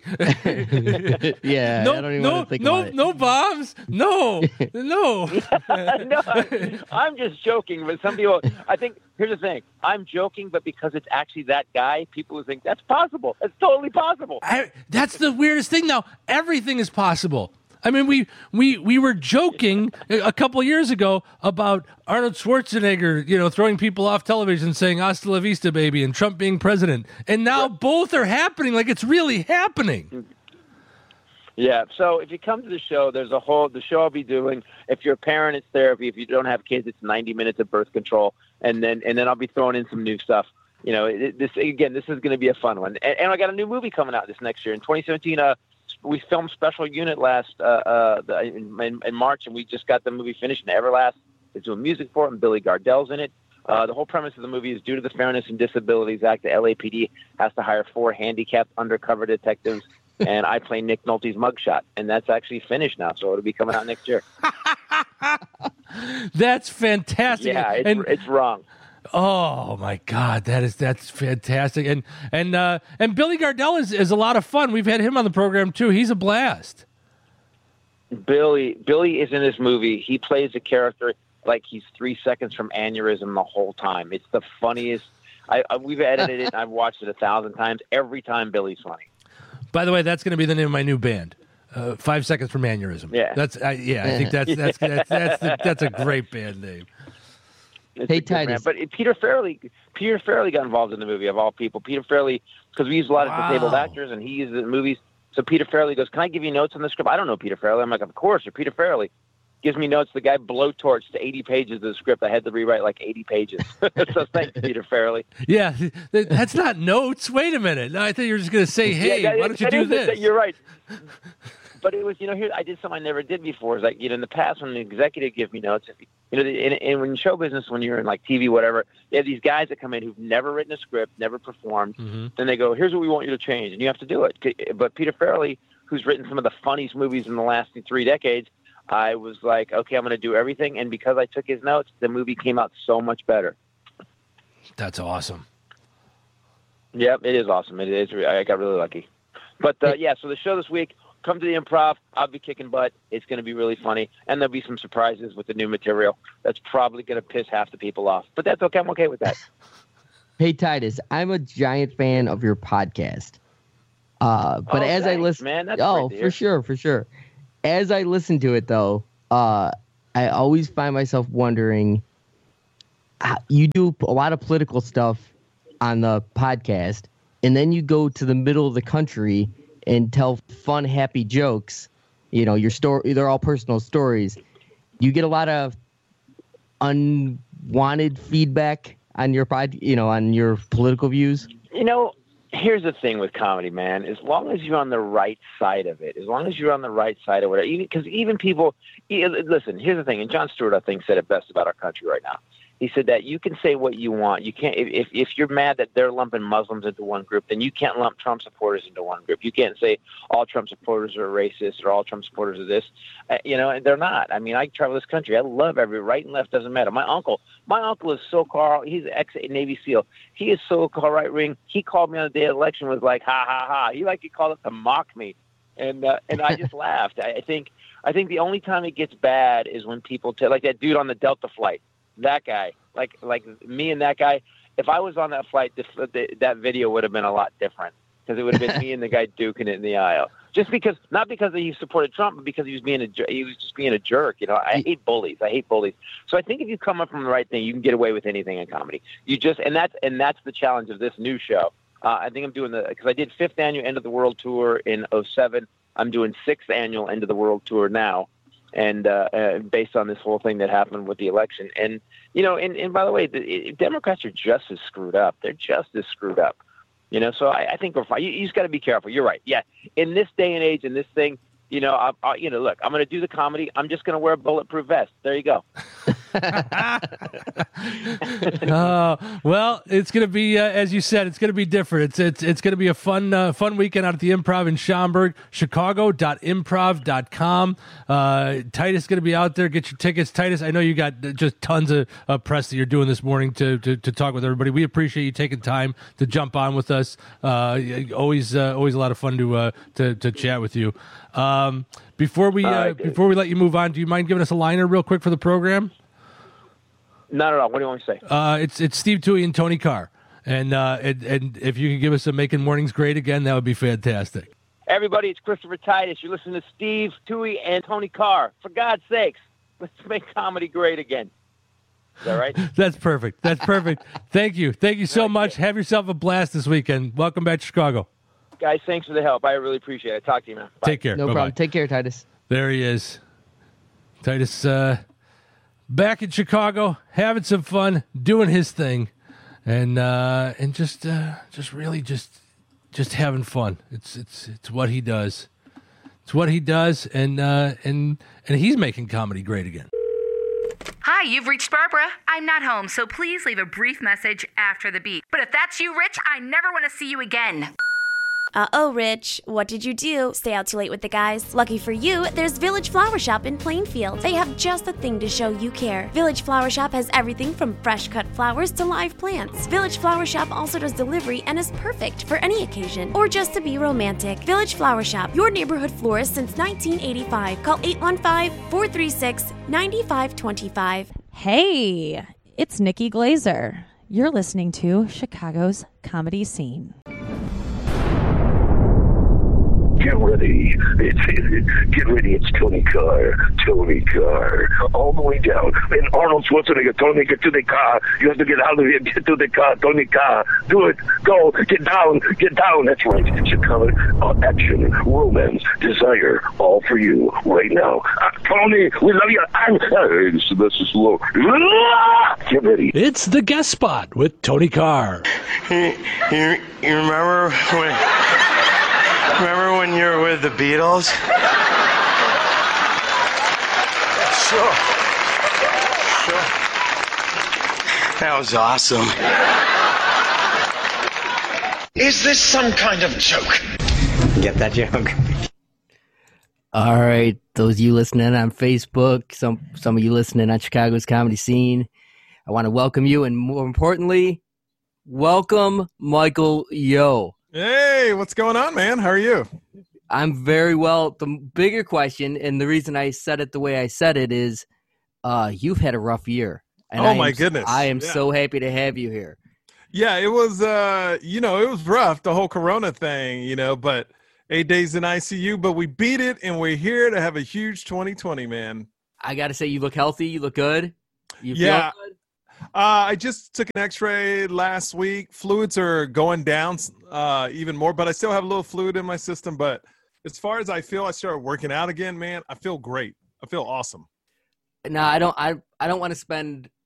yeah, no, I don't even no, want to think no, about it. no bombs. No, no. No, I'm just joking. But some people, I think, here's the thing. I'm joking, but because it's actually that guy, people who think that's possible. It's totally possible. I, that's the weirdest thing now. Everything is possible. I mean, we we we were joking a couple years ago about Arnold Schwarzenegger, you know, throwing people off television saying "Hasta la vista, baby," and Trump being president. And now both are happening like it's really happening. Yeah. So if you come to the show, there's a whole, the show I'll be doing. If you're a parent, it's therapy. If you don't have kids, it's ninety minutes of birth control. And then, and then I'll be throwing in some new stuff. You know, it, this, again, this is going to be a fun one. And, and I got a new movie coming out this next year in twenty seventeen. Uh, we filmed Special Unit last, uh, uh, the, in, in, in March, and we just got the movie finished. And Everlast is doing music for it, and Billy Gardell's in it. Uh, the whole premise of the movie is due to the Fairness and Disabilities Act, the L A P D has to hire four handicapped undercover detectives, and I play Nick Nolte's mugshot, and that's actually finished now, so it'll be coming out next year. That's fantastic. Yeah, it's, and, it's wrong. Oh my God, that is that's fantastic. And and uh, and Billy Gardell is, is a lot of fun. We've had him on the program too. He's a blast. Billy Billy is in this movie. He plays a character like he's three seconds from aneurysm the whole time. It's the funniest. I, I we've edited it. And I've watched it a thousand times. Every time Billy's funny. By the way, that's going to be the name of my new band. Uh, five seconds from aneurysm. Yeah. that's uh, yeah. I think that's that's that's that's, that's, that's a great band name. It's Hey, a good man. Titus. But Peter Farrelly, Peter Farrelly got involved in the movie of all people. Peter Farrelly, because we use a lot of Wow. disabled actors, and he uses it in movies. So Peter Farrelly goes, "Can I give you notes on the script?" I don't know Peter Farrelly. I'm like, "Of course, you're Peter Farrelly." Gives me notes. The guy blowtorched eighty pages of the script. I had to rewrite like eighty pages. So thanks, Peter Farrelly. Yeah, th- that's not notes. Wait a minute. No, I thought you were just going to say, "Hey, Yeah, that- why don't you that do is- this?" You're right. But it was, you know, here I did something I never did before. It's like, you know, in the past when an executive gives me notes, if, you know, in, in, in show business, when you're in like T V, whatever, they have these guys that come in who've never written a script, never performed. Mm-hmm. Then they go, "Here's what we want you to change," and you have to do it. But Peter Farrelly, who's written some of the funniest movies in the last three decades, I was like, okay, I'm going to do everything. And because I took his notes, the movie came out so much better. That's awesome. Yep, it is awesome. It is. I got really lucky. But, uh, yeah, so the show this week, come to the Improv. I'll be kicking butt. It's going to be really funny. And there'll be some surprises with the new material. That's probably going to piss half the people off. But that's okay. I'm okay with that. Hey, Titus, I'm a giant fan of your podcast. Uh, but oh, as thanks, I listen, man. That's oh, great to for hear. sure, for sure. As I listen to it, though, uh, I always find myself wondering, how, you do a lot of political stuff on the podcast, and then you go to the middle of the country and tell fun, happy jokes. You know, your story, they're all personal stories. You get a lot of unwanted feedback on your pod, you know, on your political views. You know, here's the thing with comedy, man. As long as you're on the right side of it, as long as you're on the right side of whatever, because even people, listen, here's the thing, and Jon Stewart, I think, said it best about our country right now. He said that you can say what you want. You can't, if, if you're mad that they're lumping Muslims into one group, then you can't lump Trump supporters into one group. You can't say all Trump supporters are racist or all Trump supporters are this. Uh, you know, and they're not. I mean, I travel this country. I love every right and left, doesn't matter. My uncle, my uncle is so called, he's an ex-Navy SEAL. He is so called right wing. He called me on the day of the election, was like, ha, ha, ha. He like he called it to mock me. And, uh, and I just laughed. I, I think, I think the only time it gets bad is when people tell, like that dude on the Delta flight. That guy, like like me and that guy, if I was on that flight, this, that video would have been a lot different because it would have been me and the guy duking it in the aisle. Just because, not because he supported Trump, but because he was being a he was just being a jerk. You know, I hate bullies. I hate bullies. So I think if you come up from the right thing, you can get away with anything in comedy. You just and that's and that's the challenge of this new show. Uh, I think I'm doing the because I did fifth annual End of the World tour in oh seven. I'm doing sixth annual End of the World tour now. And uh, uh, based on this whole thing that happened with the election. And, you know, and, and by the way, the it, Democrats are just as screwed up. They're just as screwed up. You know, so I, I think we're fine. You, you just got to be careful. You're right. Yeah. In this day and age, in this thing, you know, I, I, you know, look, I'm going to do the comedy. I'm just going to wear a bulletproof vest. There you go. uh, well, it's going to be, uh, as you said, it's going to be different. It's it's it's going to be a fun uh, fun weekend out at the Improv in Schaumburg, chicago dot improv dot com. Uh, Titus is going to be out there. Get your tickets. Titus, I know you got just tons of uh, press that you're doing this morning to, to to talk with everybody. We appreciate you taking time to jump on with us. Uh, always uh, always a lot of fun to uh, to, to chat with you. Um, before we uh, right, before we let you move on, do you mind giving us a liner real quick for the program? Not at all. What do you want me to say? Uh, it's it's Steve Toohey and Tony Carr, and uh, and, and if you could give us a Making Mornings Great Again, that would be fantastic. Everybody, it's Christopher Titus. You're listening to Steve Toohey and Tony Carr. For God's sakes, let's make comedy great again. Is that right? That's perfect. That's perfect. Thank you. Thank you so much. Have yourself a blast this weekend. Welcome back to Chicago. Guys, thanks for the help. I really appreciate it. Talk to you, man. Bye. Take care. No Bye-bye. problem. Take care, Titus. There he is. Titus uh, back in Chicago, having some fun, doing his thing, and uh, and just uh, just really just just having fun. It's it's it's what he does. It's what he does, and uh, and and he's making comedy great again. Hi, you've reached Barbara. I'm not home, so please leave a brief message after the beep. But if that's you, Rich, I never want to see you again. Uh-oh, Rich. What did you do? Stay out too late with the guys? Lucky for you, there's Village Flower Shop in Plainfield. They have just the thing to show you care. Village Flower Shop has everything from fresh-cut flowers to live plants. Village Flower Shop also does delivery and is perfect for any occasion or just to be romantic. Village Flower Shop, your neighborhood florist since nineteen eighty-five. Call eight one five, four three six, nine five two five. Hey, it's Nikki Glazer. You're listening to Chicago's Comedy Scene. Get ready. It's, it, get ready. It's Tony Carr. Tony Carr. All the way down. And Arnold Schwarzenegger, Tony, get to the car. You have to get out of here. Get to the car. Tony Carr. Do it. Go. Get down. Get down. That's right. Chicago. Uh, action, romance, desire. All for you right now. Uh, Tony, we love you. I'm, uh, this, this is low. Get ready. It's the guest spot with Tony Carr. You, you, you remember when... Remember when you were with the Beatles? Sure. Sure. That was awesome. Is this some kind of joke? Get that joke? All right, those of you listening on Facebook, some some of you listening on Chicago's Comedy Scene, I want to welcome you, and more importantly, Welcome, Michael Yo. Hey, what's going on, man? How are you? I'm very well. The bigger question, and the reason I said it the way I said it is, uh, you've had a rough year. And oh I my am, goodness! I am yeah. so happy to have you here. Yeah, it was. Uh, you know, it was rough, the whole Corona thing. You know, but eight days in I C U, but we beat it, and we're here to have a huge twenty twenty, man. I got to say, you look healthy. You look good. You yeah. feel good? Uh, I just took an X-ray last week. Fluids are going down uh, even more, but I still have a little fluid in my system. But as far as I feel, I started working out again, man. I feel great. I feel awesome. No, I don't. I I don't want to spend